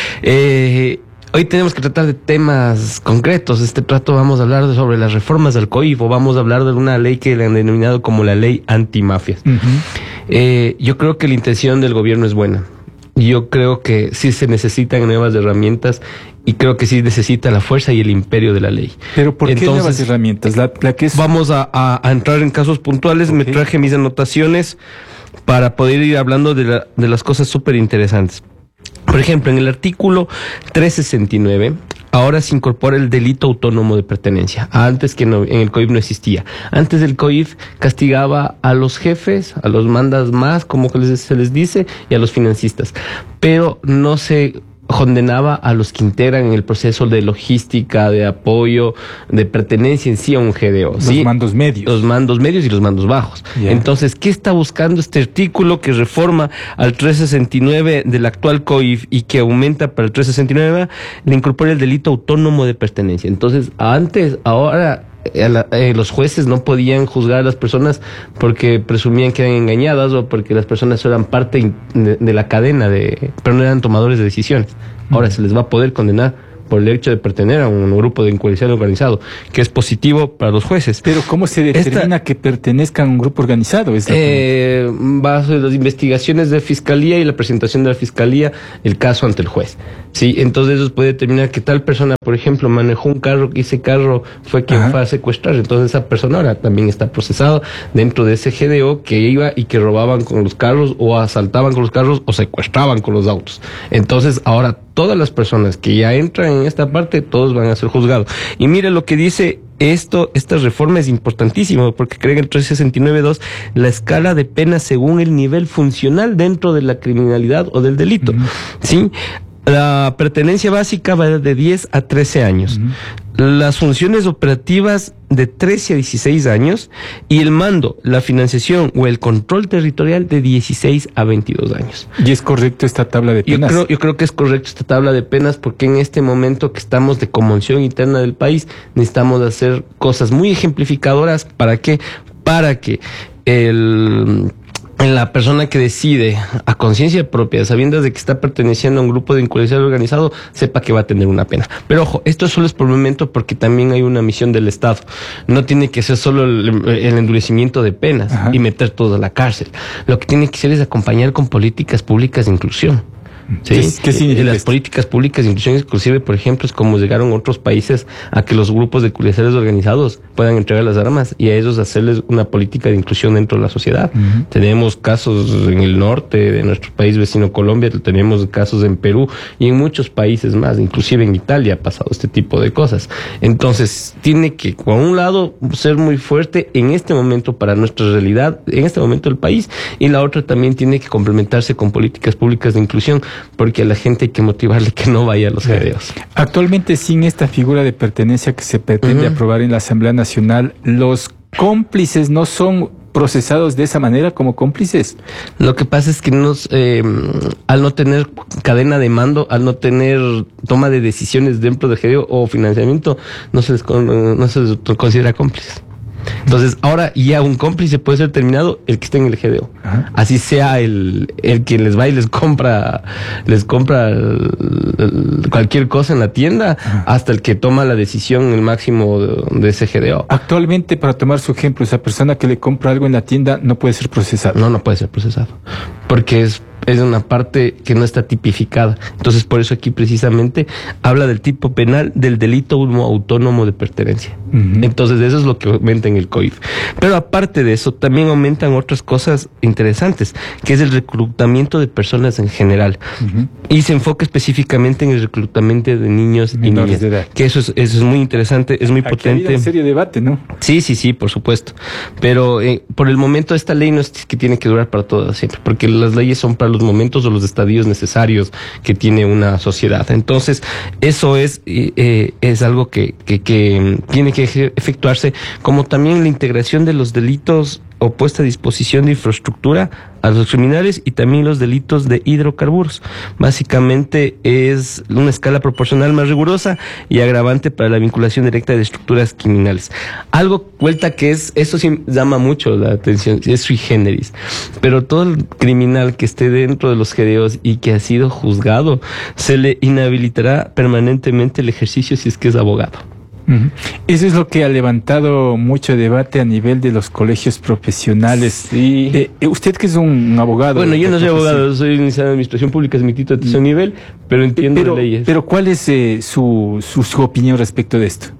Eh, hoy tenemos que tratar de temas concretos. Este trato vamos a hablar de, sobre las reformas del C O I F, o vamos a hablar de una ley que le han denominado como la ley antimafias. Uh-huh. eh, yo creo que la intención del gobierno es buena. Yo creo que sí se necesitan nuevas herramientas y creo que sí necesita la fuerza y el imperio de la ley. ¿Pero por Entonces, qué nuevas herramientas? La, la que es... Vamos a, a, a entrar en casos puntuales. Okay. Me traje mis anotaciones para poder ir hablando de, la, de las cosas súper interesantes. Por ejemplo, en el artículo trescientos sesenta y nueve, ahora se incorpora el delito autónomo de pertenencia. Antes que no, en el C O I F no existía. Antes el C O I F castigaba a los jefes, a los mandas más, como se les dice, y a los financistas. Pero no se condenaba a los que integran el proceso de logística, de apoyo, de pertenencia en sí a un G D O. Los ¿sí? mandos medios. Los mandos medios y los mandos bajos. Yeah. Entonces, ¿qué está buscando este artículo que reforma al trescientos sesenta y nueve del actual C O I F y que aumenta para el trescientos sesenta y nueve? Le incorpora el delito autónomo de pertenencia. Entonces, antes, ahora... Eh, los jueces no podían juzgar a las personas porque presumían que eran engañadas o porque las personas eran parte de, de la cadena, de, pero no eran tomadores de decisiones. Ahora se les va a poder condenar por el hecho de pertenecer a un grupo de delincuencial organizado, que es positivo para los jueces. Pero ¿cómo se determina Esta, que pertenezcan a un grupo organizado? Eh, bajo las investigaciones de fiscalía y la presentación de la fiscalía, el caso ante el juez. Sí, entonces eso puede determinar que tal persona, por ejemplo, manejó un carro y ese carro fue quien Ajá. fue a secuestrar. Entonces esa persona ahora también está procesada dentro de ese G D O que iba y que robaban con los carros o asaltaban con los carros o secuestraban con los autos. Entonces ahora todas las personas que ya entran en esta parte, todos van a ser juzgados. Y mire lo que dice esto, esta reforma es importantísima porque creen el trescientos sesenta y nueve punto dos la escala de penas según el nivel funcional dentro de la criminalidad o del delito. Uh-huh. ¿Sí? La pertenencia básica va de diez a trece años. Uh-huh. Las funciones operativas de trece a dieciséis años y el mando, la financiación o el control territorial de dieciséis a veintidós años. ¿Y es correcto esta tabla de penas? Yo creo, yo creo que es correcto esta tabla de penas porque en este momento que estamos de conmoción interna del país necesitamos hacer cosas muy ejemplificadoras. ¿Para qué? Para que el... la persona que decide a conciencia propia, sabiendo de que está perteneciendo a un grupo de delincuencial organizado, sepa que va a tener una pena. Pero ojo, esto solo es por el momento porque también hay una misión del Estado. No tiene que ser solo el, el endurecimiento de penas Ajá. y meter todo a la cárcel. Lo que tiene que ser es acompañar con políticas públicas de inclusión. ¿Sí? ¿Qué, qué significa las esto? Políticas públicas de inclusión exclusiva, por ejemplo, es como llegaron otros países a que los grupos de delincuenciales organizados puedan entregar las armas y a ellos hacerles una política de inclusión dentro de la sociedad. Uh-huh. Tenemos casos en el norte de nuestro país vecino Colombia, tenemos casos en Perú y en muchos países más, inclusive en Italia ha pasado este tipo de cosas. Entonces, tiene que, por un lado, ser muy fuerte en este momento para nuestra realidad, en este momento del país, y la otra también tiene que complementarse con políticas públicas de inclusión, porque a la gente hay que motivarle que no vaya a los G D Os. Actualmente, sin esta figura de pertenencia que se pretende uh-huh. aprobar en la Asamblea Nacional, los cómplices no son procesados de esa manera como cómplices. Lo que pasa es que nos, eh, al no tener cadena de mando, al no tener toma de decisiones dentro del G D O o financiamiento, no se les, no se les considera cómplices. Entonces, ahora ya un cómplice puede ser terminado el que esté en el G D O. Ajá. Así sea el, el que les va y les compra, les compra el, el, cualquier cosa en la tienda, Ajá. hasta el que toma la decisión, el máximo de, de ese G D O. Actualmente, para tomar su ejemplo, esa persona que le compra algo en la tienda no puede ser procesado. No, no puede ser procesado. Porque es es una parte que no está tipificada. Entonces, por eso aquí precisamente habla del tipo penal del delito autónomo de pertenencia. Uh-huh. Entonces, eso es lo que aumenta en el C O I F. Pero aparte de eso, también aumentan otras cosas interesantes, que es el reclutamiento de personas en general. Uh-huh. Y se enfoca específicamente en el reclutamiento de niños y niñas. De edad. Que eso es, eso es muy interesante, es muy aquí potente. Hay un serio debate, ¿no? Sí, sí, sí, por supuesto. Pero eh, por el momento esta ley no es que tiene que durar para todo siempre, porque las leyes son para los momentos o los estadios necesarios que tiene una sociedad. Entonces, eso es eh, es algo que, que, que tiene que efectuarse, como también la integración de los delitos o puesta a disposición de infraestructura a los criminales y también los delitos de hidrocarburos. Básicamente es una escala proporcional más rigurosa y agravante para la vinculación directa de estructuras criminales. Algo vuelta que es, eso sí llama mucho la atención, es sui generis, pero todo el criminal que esté dentro de los G D Os y que ha sido juzgado, se le inhabilitará permanentemente el ejercicio si es que es abogado. Uh-huh. Eso es lo que ha levantado mucho debate a nivel de los colegios profesionales. Sí. Eh, usted que es un abogado. Bueno, yo no soy abogado, soy licenciado en administración pública, es mi título de tercer nivel, pero entiendo pero, de leyes. Pero ¿cuál es eh, su, su, su opinión respecto de esto?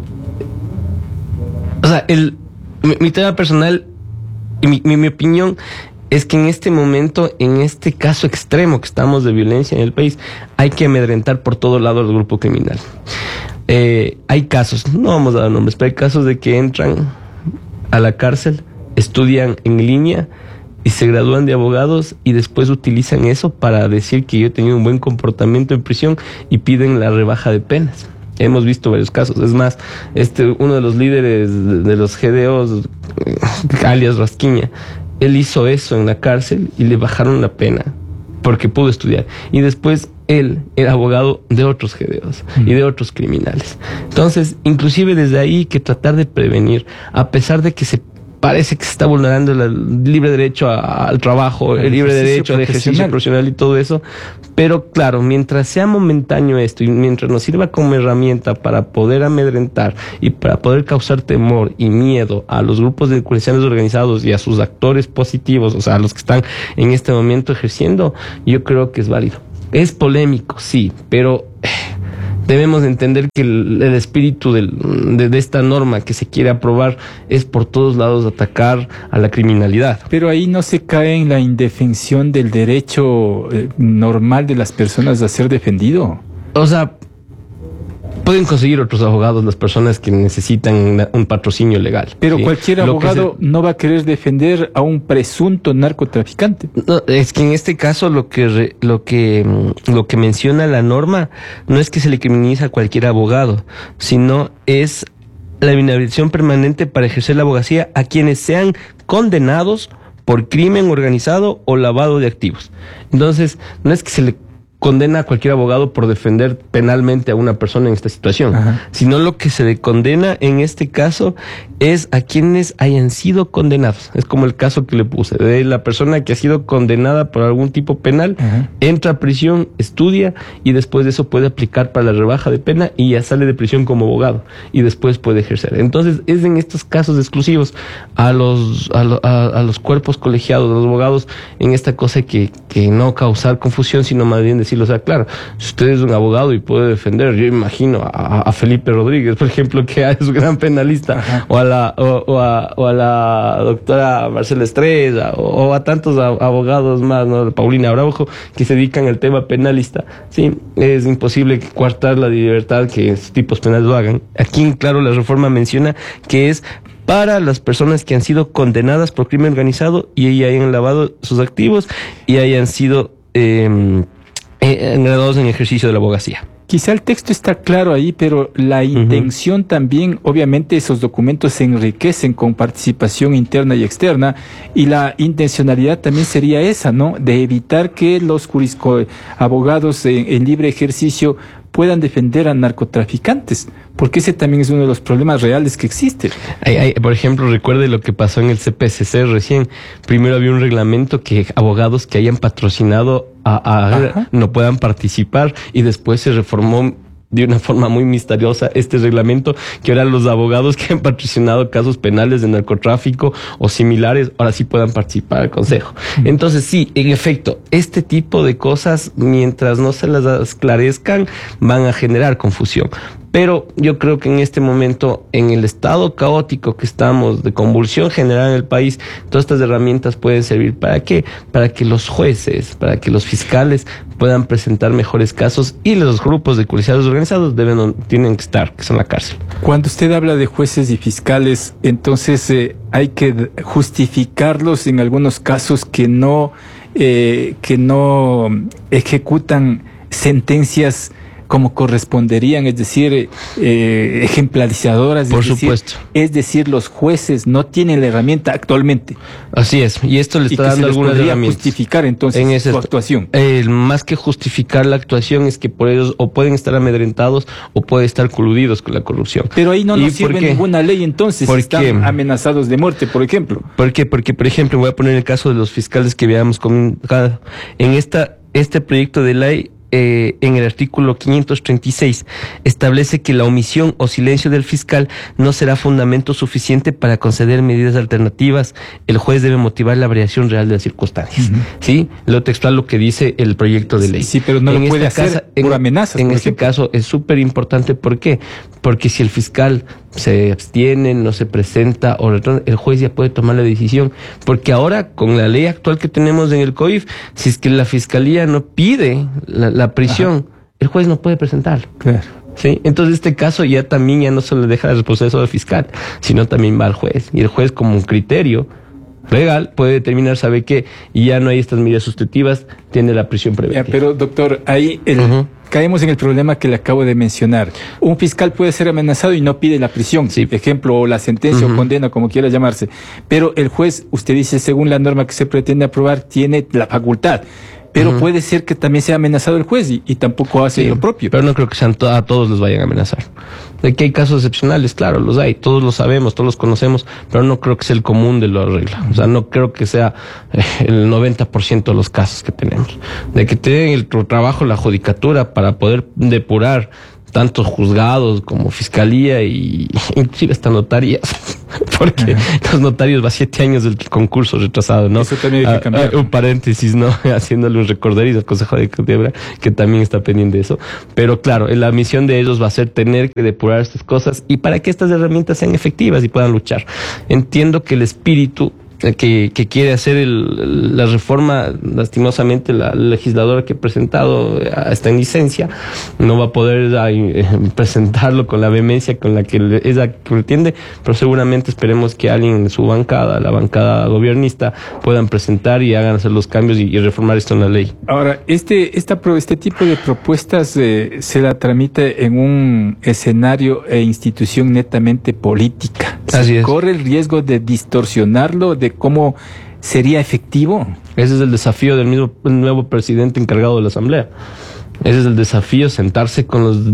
O sea, el, mi, mi tema personal y mi, mi, mi opinión es que en este momento, en este caso extremo que estamos de violencia en el país, hay que amedrentar por todo lado al grupo criminal. Eh, hay casos, no vamos a dar nombres, pero hay casos de que entran a la cárcel, estudian en línea y se gradúan de abogados y después utilizan eso para decir que yo he tenido un buen comportamiento en prisión y piden la rebaja de penas. Hemos visto varios casos. Es más, este uno de los líderes de, de los G D Os, alias Rasquiña, él hizo eso en la cárcel y le bajaron la pena porque pudo estudiar. Y después él era abogado de otros G D Os mm. y de otros criminales. Entonces, inclusive desde ahí que tratar de prevenir, a pesar de que se parece que se está vulnerando el libre derecho a, al trabajo, el, el libre derecho al ejercicio profesional y todo eso. Pero claro, mientras sea momentáneo esto y mientras nos sirva como herramienta para poder amedrentar y para poder causar temor y miedo a los grupos de delincuenciales organizados y a sus actores positivos, o sea, a los que están en este momento ejerciendo, yo creo que es válido. Es polémico, sí, pero debemos entender que el, el espíritu del, de, de esta norma que se quiere aprobar es por todos lados atacar a la criminalidad. Pero ahí no se cae en la indefensión del derecho eh, normal de las personas a ser defendido. O sea, pueden conseguir otros abogados las personas que necesitan una, un patrocinio legal. Pero ¿sí? cualquier Lo abogado se... no va a querer defender a un presunto narcotraficante. No, es que en este caso lo que re, lo que lo que menciona la norma no es que se le criminaliza a cualquier abogado, sino es la inhabilitación permanente para ejercer la abogacía a quienes sean condenados por crimen organizado o lavado de activos. Entonces, no es que se le condena a cualquier abogado por defender penalmente a una persona en esta situación, ajá, sino lo que se le condena en este caso es a quienes hayan sido condenados. Es como el caso que le puse, de la persona que ha sido condenada por algún tipo penal, ajá, entra a prisión, estudia y después de eso puede aplicar para la rebaja de pena y ya sale de prisión como abogado y después puede ejercer. Entonces es en estos casos exclusivos a los a, lo, a, a los cuerpos colegiados, a los abogados, en esta cosa que, que no causar confusión, sino más bien decir, o sea, claro, si usted es un abogado y puede defender, yo imagino a, a Felipe Rodríguez, por ejemplo, que es un gran penalista, ajá, o a la o, o, a, o a la doctora Marcela Estrella, o, o a tantos a, abogados más, ¿no? Paulina Araujo, que se dedican al tema penalista. Sí, es imposible coartar la libertad que estos tipos penales lo hagan. Aquí, claro, la reforma menciona que es para las personas que han sido condenadas por crimen organizado y hayan lavado sus activos y hayan sido eh, enredados en ejercicio de la abogacía. Quizá el texto está claro ahí, pero la intención uh-huh. también, obviamente esos documentos se enriquecen con participación interna y externa, y la intencionalidad también sería esa, ¿no? De evitar que los jurisco- abogados en, en libre ejercicio puedan defender a narcotraficantes, porque ese también es uno de los problemas reales que existe. Hay, hay, por ejemplo, recuerde lo que pasó en el C P C C recién. Primero había un reglamento que abogados que hayan patrocinado a, a no puedan participar, y después se reformó de una forma muy misteriosa este reglamento, que ahora los abogados que han patrocinado casos penales de narcotráfico o similares, ahora sí puedan participar al consejo. Entonces sí, en efecto, este tipo de cosas, mientras no se las esclarezcan, van a generar confusión. Pero yo creo que en este momento, en el estado caótico que estamos, de convulsión general en el país, todas estas herramientas pueden servir. ¿Para qué? Para que los jueces, para que los fiscales puedan presentar mejores casos, y los grupos de policiales organizados deben, tienen que estar, que son la cárcel. Cuando usted habla de jueces y fiscales, entonces eh, hay que justificarlos en algunos casos que no, eh, que no ejecutan sentencias como corresponderían, es decir, eh, ejemplarizadoras. Por es decir, supuesto. Es decir, los jueces no tienen la herramienta actualmente. Así es, y esto le está y dando algunas herramientas. Justificar entonces en ese su actuación. Eh, más que justificar la actuación es que por ellos o pueden estar amedrentados o pueden estar coludidos con la corrupción. Pero ahí no nos sirve ninguna ley entonces, si están amenazados de muerte, por ejemplo. ¿Por qué? Porque, por ejemplo, voy a poner el caso de los fiscales que veamos comentado. En esta, este proyecto de ley, Eh, en el artículo quinientos treinta y seis, establece que la omisión o silencio del fiscal no será fundamento suficiente para conceder medidas alternativas. El juez debe motivar la variación real de las circunstancias. Uh-huh. ¿Sí? Lo textual, lo que dice el proyecto de ley. Sí, pero no en lo puede hacer casa, por en, amenazas. En por este ejemplo. caso es súper importante. ¿Por qué? Porque si el fiscal se abstiene, no se presenta o retorna, el juez ya puede tomar la decisión. Porque ahora, con la ley actual que tenemos en el C O I F, si es que la fiscalía no pide la, la prisión, ajá, el juez no puede presentarlo. Claro. ¿Sí? Entonces este caso ya también ya no se le deja la responsabilidad al fiscal, sino también va al juez. Y el juez, como un criterio, legal, puede determinar, sabe que y ya no hay estas medidas sustitutivas, tiene la prisión preventiva. Ya, pero doctor, ahí el, uh-huh. caemos en el problema que le acabo de mencionar. Un fiscal puede ser amenazado y no pide la prisión, sí. ejemplo, o la sentencia uh-huh. o condena, como quiera llamarse. Pero el juez, usted dice, según la norma que se pretende aprobar, tiene la facultad. Pero uh-huh. puede ser que también sea amenazado el juez y, y tampoco hace sí, lo propio. Pero no creo que sean to- a todos los vayan a amenazar. De que hay casos excepcionales, claro, los hay, todos los sabemos, todos los conocemos, pero no creo que sea el común de la regla. O sea, no creo que sea eh, el noventa por ciento de los casos que tenemos. De que tienen el trabajo, la judicatura, para poder depurar tanto juzgados como fiscalía y inclusive hasta notarías, porque ajá. los notarios va siete años del concurso retrasado, ¿no? Eso también hay que cambiar. Ah, ah, un paréntesis, ¿no? Haciéndole un recorderis al Consejo de Quiebra, que también está pendiente de eso. Pero claro, la misión de ellos va a ser tener que depurar estas cosas y para que estas herramientas sean efectivas y puedan luchar. Entiendo que el espíritu Que, que quiere hacer el, la reforma, lastimosamente la legisladora que ha presentado está en licencia, no va a poder ay, presentarlo con la vehemencia con la que ella pretende, pero seguramente esperemos que alguien en su bancada, la bancada gobernista, puedan presentar y hagan hacer los cambios y, y reformar esto en la ley. Ahora, este, esta, este tipo de propuestas eh, se la tramite en un escenario e institución netamente política. Así es. ¿Corre el riesgo de distorsionarlo, de cómo sería efectivo? Ese es el desafío del mismo nuevo presidente encargado de la Asamblea. Ese es el desafío, sentarse con los,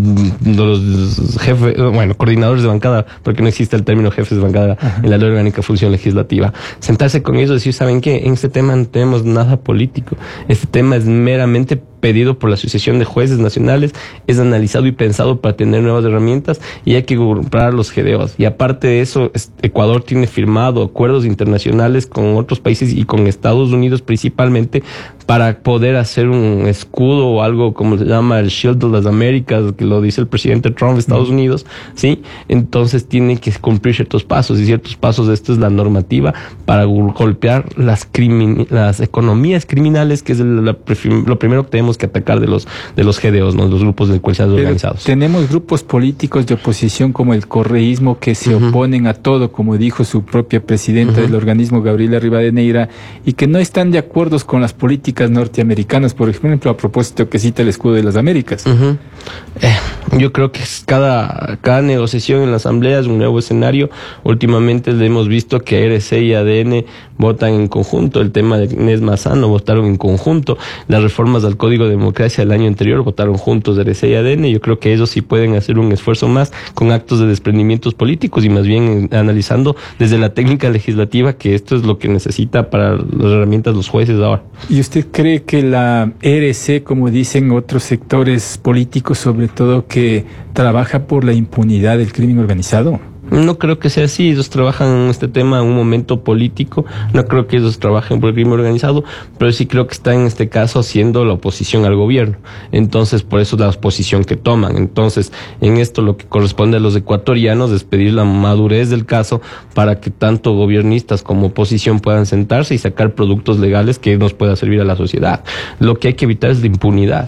los jefes, bueno, coordinadores de bancada, porque no existe el término jefes de bancada Ajá. en la ley orgánica función legislativa. Sentarse con ellos y decir, ¿saben qué? En este tema no tenemos nada político. Este tema es meramente pedido por la Asociación de Jueces Nacionales, es analizado y pensado para tener nuevas herramientas y hay que comprar los G D Os. Y aparte de eso, Ecuador tiene firmado acuerdos internacionales con otros países y con Estados Unidos principalmente para poder hacer un escudo o algo como se llama el Shield de las Américas, que lo dice el presidente Trump de Estados Unidos, ¿sí? Entonces tiene que cumplir ciertos pasos y ciertos pasos de esto es la normativa para golpear las, crimin- las economías criminales, que es el, la, lo primero que tenemos que atacar de los de los G D Os, ¿no? Los grupos delincuenciales organizados. Tenemos grupos políticos de oposición como el correísmo que se uh-huh. oponen a todo, como dijo su propia presidenta uh-huh. del organismo, Gabriela Rivadeneira, y que no están de acuerdo con las políticas norteamericanas, por ejemplo, a propósito que cita el escudo de las Américas. Uh-huh. Eh, yo creo que cada, cada negociación en la Asamblea es un nuevo escenario. Últimamente le hemos visto que R C y A D N votan en conjunto, el tema de Inés Mazano votaron en conjunto, las reformas al Código de Democracia del año anterior votaron juntos R C y A D N. Yo creo que ellos sí pueden hacer un esfuerzo más con actos de desprendimientos políticos y más bien analizando desde la técnica legislativa que esto es lo que necesita para las herramientas los jueces ahora. ¿Y usted cree que la R C, como dicen otros sectores políticos, sobre todo, que trabaja por la impunidad del crimen organizado? No creo que sea así, ellos trabajan en este tema en un momento político, no creo que ellos trabajen por el crimen organizado, pero sí creo que está en este caso haciendo la oposición al gobierno, entonces por eso es la posición que toman. Entonces en esto lo que corresponde a los ecuatorianos es pedir la madurez del caso para que tanto gobiernistas como oposición puedan sentarse y sacar productos legales que nos pueda servir a la sociedad. Lo que hay que evitar es la impunidad.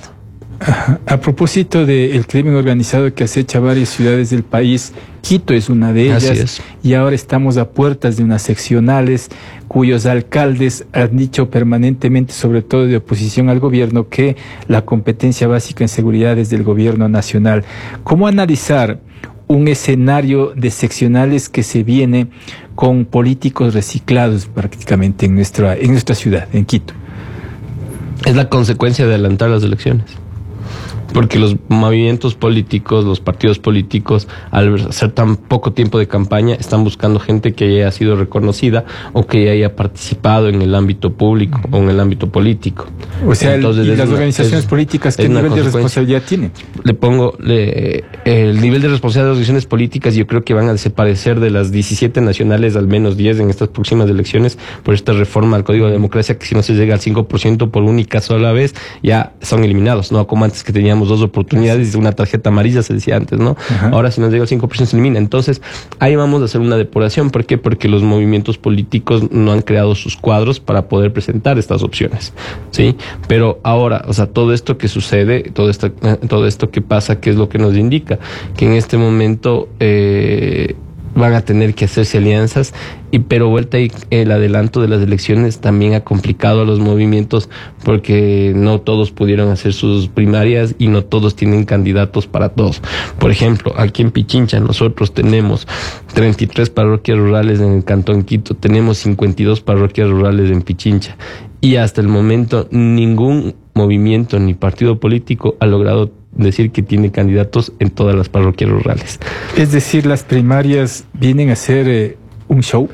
A propósito del crimen organizado que acecha varias ciudades del país, Quito es una de ellas. Así es. Y ahora estamos a puertas de unas seccionales cuyos alcaldes han dicho permanentemente, sobre todo de oposición al gobierno, que la competencia básica en seguridad es del gobierno nacional. ¿Cómo analizar un escenario de seccionales que se viene con políticos reciclados prácticamente en nuestra, en nuestra ciudad, en Quito? Es la consecuencia de adelantar las elecciones. Porque los movimientos políticos, los partidos políticos, al hacer tan poco tiempo de campaña, están buscando gente que haya sido reconocida o que haya participado en el ámbito público o en el ámbito político. O sea, Entonces, el, y las una, organizaciones es, políticas, ¿qué nivel de responsabilidad tienen? Le pongo, le, el nivel de responsabilidad de las organizaciones políticas yo creo que van a desaparecer de las diecisiete nacionales, al menos diez en estas próximas elecciones, por esta reforma al Código de Democracia, que si no se llega al cinco por ciento por única sola vez, ya son eliminados, no como antes que teníamos dos oportunidades, una tarjeta amarilla se decía antes, ¿no? Ajá. Ahora si nos llega el cinco por ciento se elimina. Entonces, ahí vamos a hacer una depuración. ¿Por qué? Porque los movimientos políticos no han creado sus cuadros para poder presentar estas opciones, ¿sí? Pero ahora, o sea, todo esto que sucede, todo esto, todo esto que pasa, ¿qué es lo que nos indica? Que en este momento, eh, van a tener que hacerse alianzas, y pero vuelta y el adelanto de las elecciones también ha complicado a los movimientos, porque no todos pudieron hacer sus primarias y no todos tienen candidatos para todos. Por ejemplo, aquí en Pichincha nosotros tenemos treinta y tres parroquias rurales en el Cantón Quito, tenemos cincuenta y dos parroquias rurales en Pichincha, y hasta el momento ningún movimiento ni partido político ha logrado decir que tiene candidatos en todas las parroquias rurales. Es decir, las primarias vienen a ser eh, un show.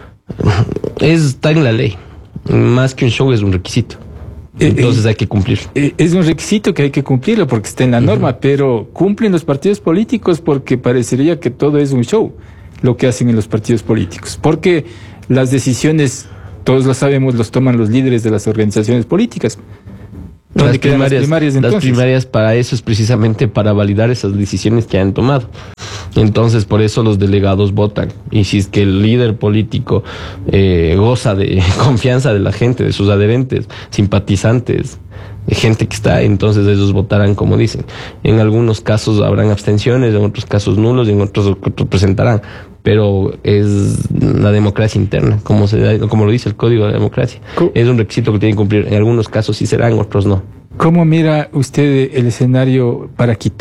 Es, está en la ley. Más que un show, es un requisito. Entonces eh, hay que cumplir. Eh, es un requisito que hay que cumplirlo porque está en la norma, uh-huh. Pero cumplen los partidos políticos porque parecería que todo es un show lo que hacen en los partidos políticos. Porque las decisiones, todos lo sabemos, los toman los líderes de las organizaciones políticas. Las primarias, las primarias, las primarias para eso es precisamente para validar esas decisiones que han tomado. Entonces por eso los delegados votan, y si es que el líder político eh, goza de confianza de la gente, de sus adherentes, simpatizantes, de gente que está, entonces ellos votarán como dicen. En algunos casos habrán abstenciones, en otros casos nulos, y en otros, otros presentarán, pero es la democracia interna, como se como lo dice el Código de la Democracia. ¿Cómo? Es un requisito que tienen que cumplir. En algunos casos sí serán, en otros no. ¿Cómo mira usted el escenario para Quito?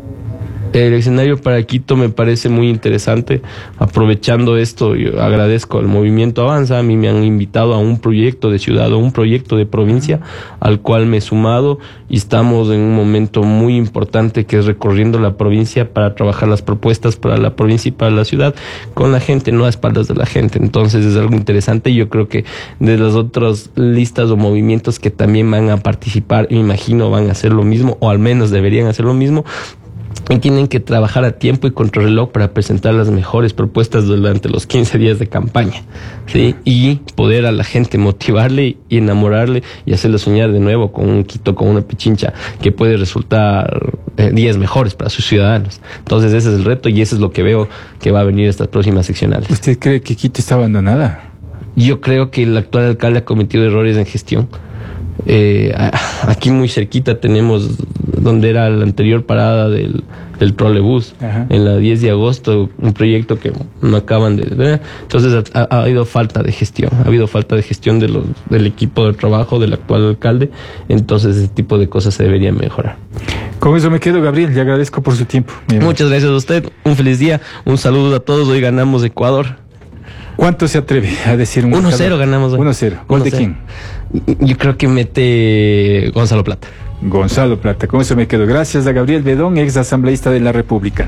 El escenario para Quito me parece muy interesante. Aprovechando esto, yo agradezco al Movimiento Avanza. A mí me han invitado a un proyecto de ciudad, o un proyecto de provincia, al cual me he sumado, y estamos en un momento muy importante, que es recorriendo la provincia para trabajar las propuestas para la provincia y para la ciudad con la gente, no a espaldas de la gente. Entonces es algo interesante, y yo creo que de las otras listas o movimientos que también van a participar, me imagino van a hacer lo mismo, o al menos deberían hacer lo mismo. Y tienen que trabajar a tiempo y contrarreloj para presentar las mejores propuestas durante los quince días de campaña, ¿sí? Y poder a la gente motivarle y enamorarle y hacerle soñar de nuevo con un Quito, con una Pichincha que puede resultar eh, días mejores para sus ciudadanos. Entonces ese es el reto, y eso es lo que veo que va a venir estas próximas seccionales. ¿Usted cree que Quito está abandonada? Yo creo que el actual alcalde ha cometido errores en gestión. Eh, aquí muy cerquita tenemos donde era la anterior parada del, del trolebús. Ajá. En la diez de agosto, un proyecto que no acaban de ver. Entonces ha, ha habido falta de gestión, ha habido falta de gestión de los, del equipo de trabajo del actual alcalde. Entonces ese tipo de cosas se deberían mejorar. Con eso me quedo, Gabriel, le agradezco por su tiempo. Muchas gracias a usted, un feliz día, un saludo a todos. Hoy ganamos Ecuador. ¿Cuánto se atreve a decir un uno cero ganamos hoy. uno cero. ¿Gol de quién? Yo creo que mete Gonzalo Plata. Gonzalo Plata. Con eso me quedo. Gracias a Gabriel Bedón, ex asambleísta de la República.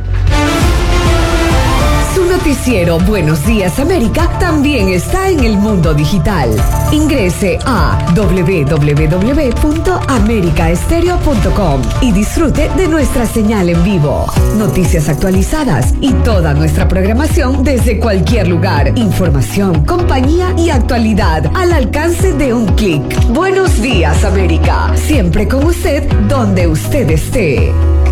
Su noticiero Buenos Días América también está en el mundo digital. Ingrese a doble u doble u doble u punto america estéreo punto com y disfrute de nuestra señal en vivo. Noticias actualizadas y toda nuestra programación desde cualquier lugar. Información, compañía y actualidad al alcance de un clic. Buenos Días América. Siempre con usted, donde usted esté.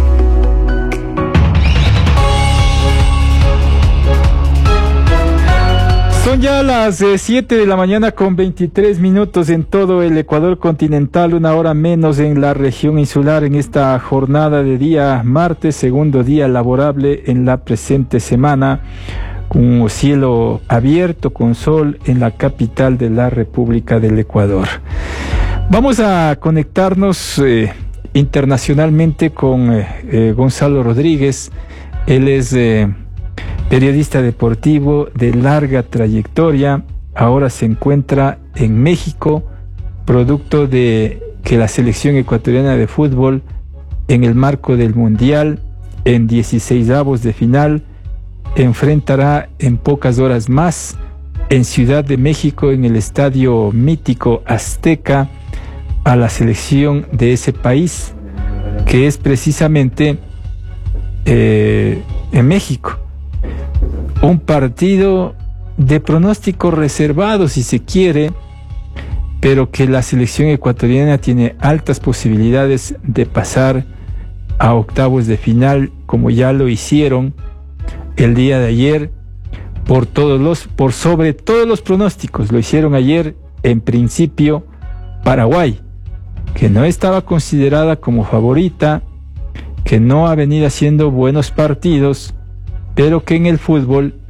Son ya las siete eh, de la mañana con veintitrés minutos en todo el Ecuador continental, una hora menos en la región insular, en esta jornada de día martes, segundo día laborable en la presente semana, con cielo abierto, con sol en la capital de la República del Ecuador. Vamos a conectarnos eh, internacionalmente con eh, eh, Gonzalo Rodríguez. Él es Eh, periodista deportivo de larga trayectoria, ahora se encuentra en México, producto de que la selección ecuatoriana de fútbol, en el marco del Mundial, en dieciseisavos de final, enfrentará en pocas horas más en Ciudad de México, en el estadio mítico Azteca, a la selección de ese país, que es precisamente eh, en México. Un partido de pronóstico reservado, si se quiere, pero que la selección ecuatoriana tiene altas posibilidades de pasar a octavos de final, como ya lo hicieron el día de ayer, por todos los, por sobre todos los pronósticos. Lo hicieron ayer, en principio, Paraguay, que no estaba considerada como favorita, que no ha venido haciendo buenos partidos, pero que en el fútbol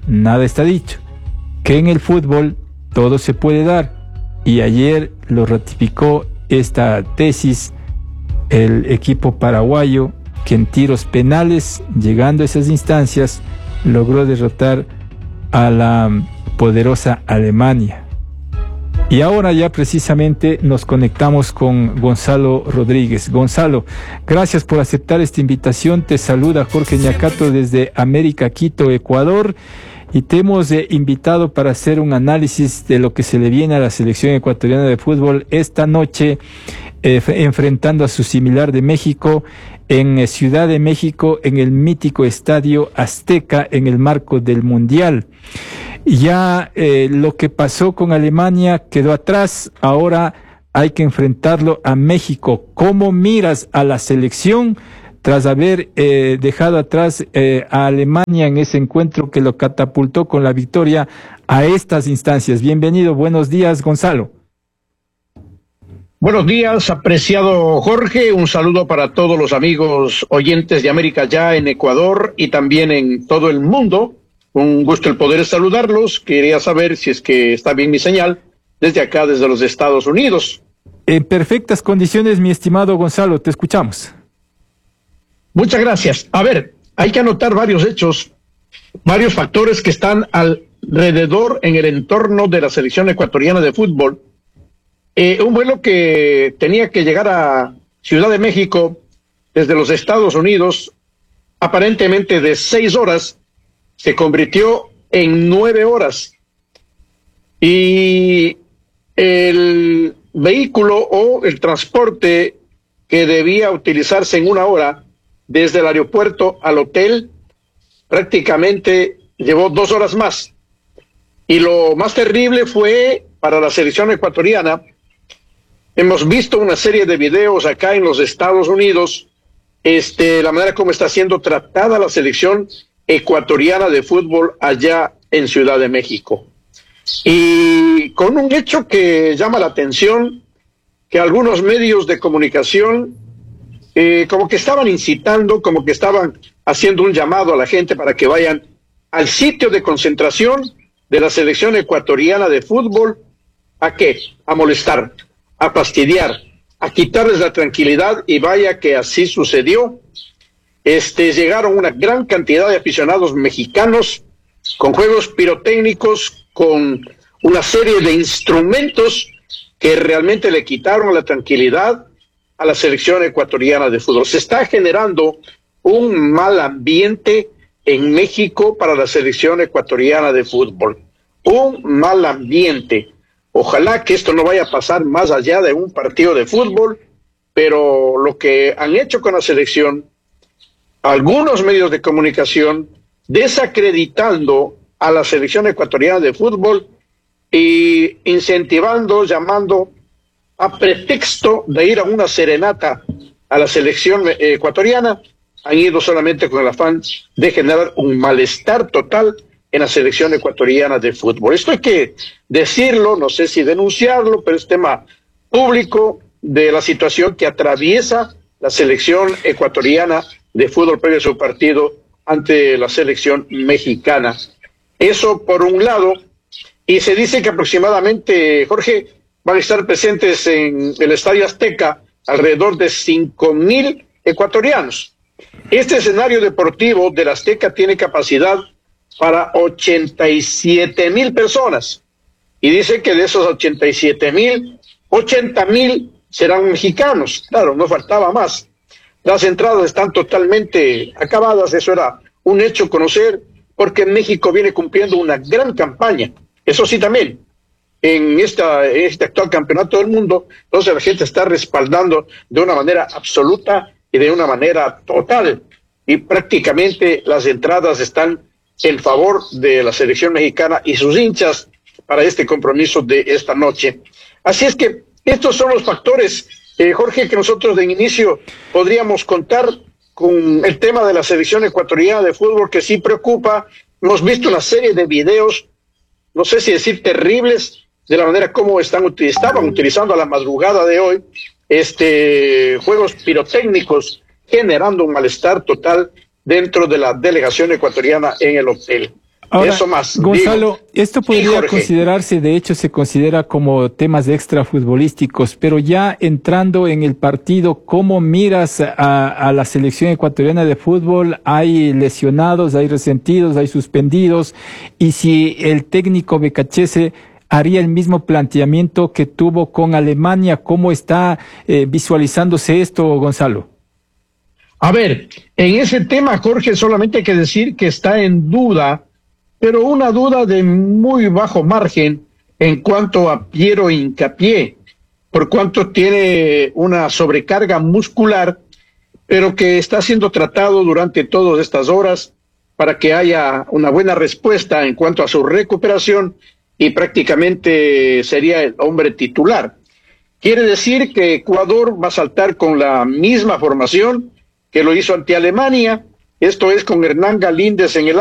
nada está dicho, que en el fútbol todo se puede dar, y ayer lo ratificó esta tesis el equipo paraguayo, que en tiros penales, llegando a esas instancias, logró derrotar a la poderosa Alemania. Y ahora ya precisamente nos conectamos con Gonzalo Rodríguez. Gonzalo, gracias por aceptar esta invitación. Te saluda Jorge Ñacato desde América, Quito, Ecuador. Y te hemos eh, invitado para hacer un análisis de lo que se le viene a la selección ecuatoriana de fútbol esta noche, eh, enfrentando a su similar de México en eh, Ciudad de México, en el mítico Estadio Azteca, en el marco del Mundial. Ya eh, lo que pasó con Alemania quedó atrás, ahora hay que enfrentarlo a México. ¿Cómo miras a la selección tras haber eh, dejado atrás eh, a Alemania en ese encuentro que lo catapultó con la victoria a estas instancias? Bienvenido, buenos días, Gonzalo. Buenos días, apreciado Jorge, un saludo para todos los amigos oyentes de América Ya en Ecuador y también en todo el mundo. Un gusto el poder saludarlos. Quería saber si es que está bien mi señal desde acá, desde los Estados Unidos. En perfectas condiciones, mi estimado Gonzalo, te escuchamos. Muchas gracias. A ver, hay que anotar varios hechos, varios factores que están alrededor en el entorno de la selección ecuatoriana de fútbol. Eh, un vuelo que tenía que llegar a Ciudad de México desde los Estados Unidos, aparentemente de seis horas, se convirtió en nueve horas. Y el vehículo o el transporte que debía utilizarse en una hora desde el aeropuerto al hotel prácticamente llevó dos horas más. Y lo más terrible fue para la selección ecuatoriana. Hemos visto una serie de videos acá en los Estados Unidos, este, la manera como está siendo tratada la selección ecuatoriana de fútbol allá en Ciudad de México. Y con un hecho que llama la atención, que algunos medios de comunicación eh, como que estaban incitando, como que estaban haciendo un llamado a la gente para que vayan al sitio de concentración de la selección ecuatoriana de fútbol. ¿A qué? A molestar, a fastidiar, a quitarles la tranquilidad, y vaya que así sucedió. Este, llegaron una gran cantidad de aficionados mexicanos con juegos pirotécnicos, con una serie de instrumentos que realmente le quitaron la tranquilidad a la selección ecuatoriana de fútbol. Se está generando un mal ambiente en México para la selección ecuatoriana de fútbol. Un mal ambiente. Ojalá que esto no vaya a pasar más allá de un partido de fútbol, pero lo que han hecho con la selección, algunos medios de comunicación, desacreditando a la selección ecuatoriana de fútbol y incentivando, llamando a pretexto de ir a una serenata a la selección ecuatoriana, han ido solamente con el afán de generar un malestar total en la selección ecuatoriana de fútbol. Esto hay que decirlo, no sé si denunciarlo, pero es tema público de la situación que atraviesa la selección ecuatoriana de fútbol previo a su partido ante la selección mexicana. Eso por un lado, y se dice que aproximadamente, Jorge, van a estar presentes en el Estadio Azteca alrededor de cinco mil ecuatorianos. Este escenario deportivo del Azteca tiene capacidad para ochenta y siete mil personas, y dice que de esos ochenta y siete mil, ochenta mil serán mexicanos. Claro, no faltaba más. Las entradas están totalmente acabadas, eso era un hecho conocer, porque México viene cumpliendo una gran campaña. Eso sí, también, en esta, este actual campeonato del mundo, entonces la gente está respaldando de una manera absoluta y de una manera total, y prácticamente las entradas están en favor de la selección mexicana y sus hinchas para este compromiso de esta noche. Así es que estos son los factores, eh, Jorge, que nosotros de inicio podríamos contar con el tema de la selección ecuatoriana de fútbol, que sí preocupa. Hemos visto una serie de videos, no sé si decir terribles, de la manera como están, estaban utilizando a la madrugada de hoy este juegos pirotécnicos, generando un malestar total dentro de la delegación ecuatoriana en el hotel. Ahora, Eso más. Gonzalo, digo. esto podría Sí, considerarse, de hecho se considera como temas extrafutbolísticos, pero ya entrando en el partido, ¿cómo miras a, a la selección ecuatoriana de fútbol? Hay lesionados, hay resentidos, hay suspendidos, y si el técnico Becachese haría el mismo planteamiento que tuvo con Alemania, ¿cómo está eh, visualizándose esto, Gonzalo? A ver, en ese tema, Jorge, solamente hay que decir que está en duda, pero una duda de muy bajo margen en cuanto a Piero Hincapié, por cuanto tiene una sobrecarga muscular, pero que está siendo tratado durante todas estas horas para que haya una buena respuesta en cuanto a su recuperación y prácticamente sería el hombre titular. Quiere decir que Ecuador va a saltar con la misma formación que lo hizo ante Alemania, esto es con Hernán Galíndez en el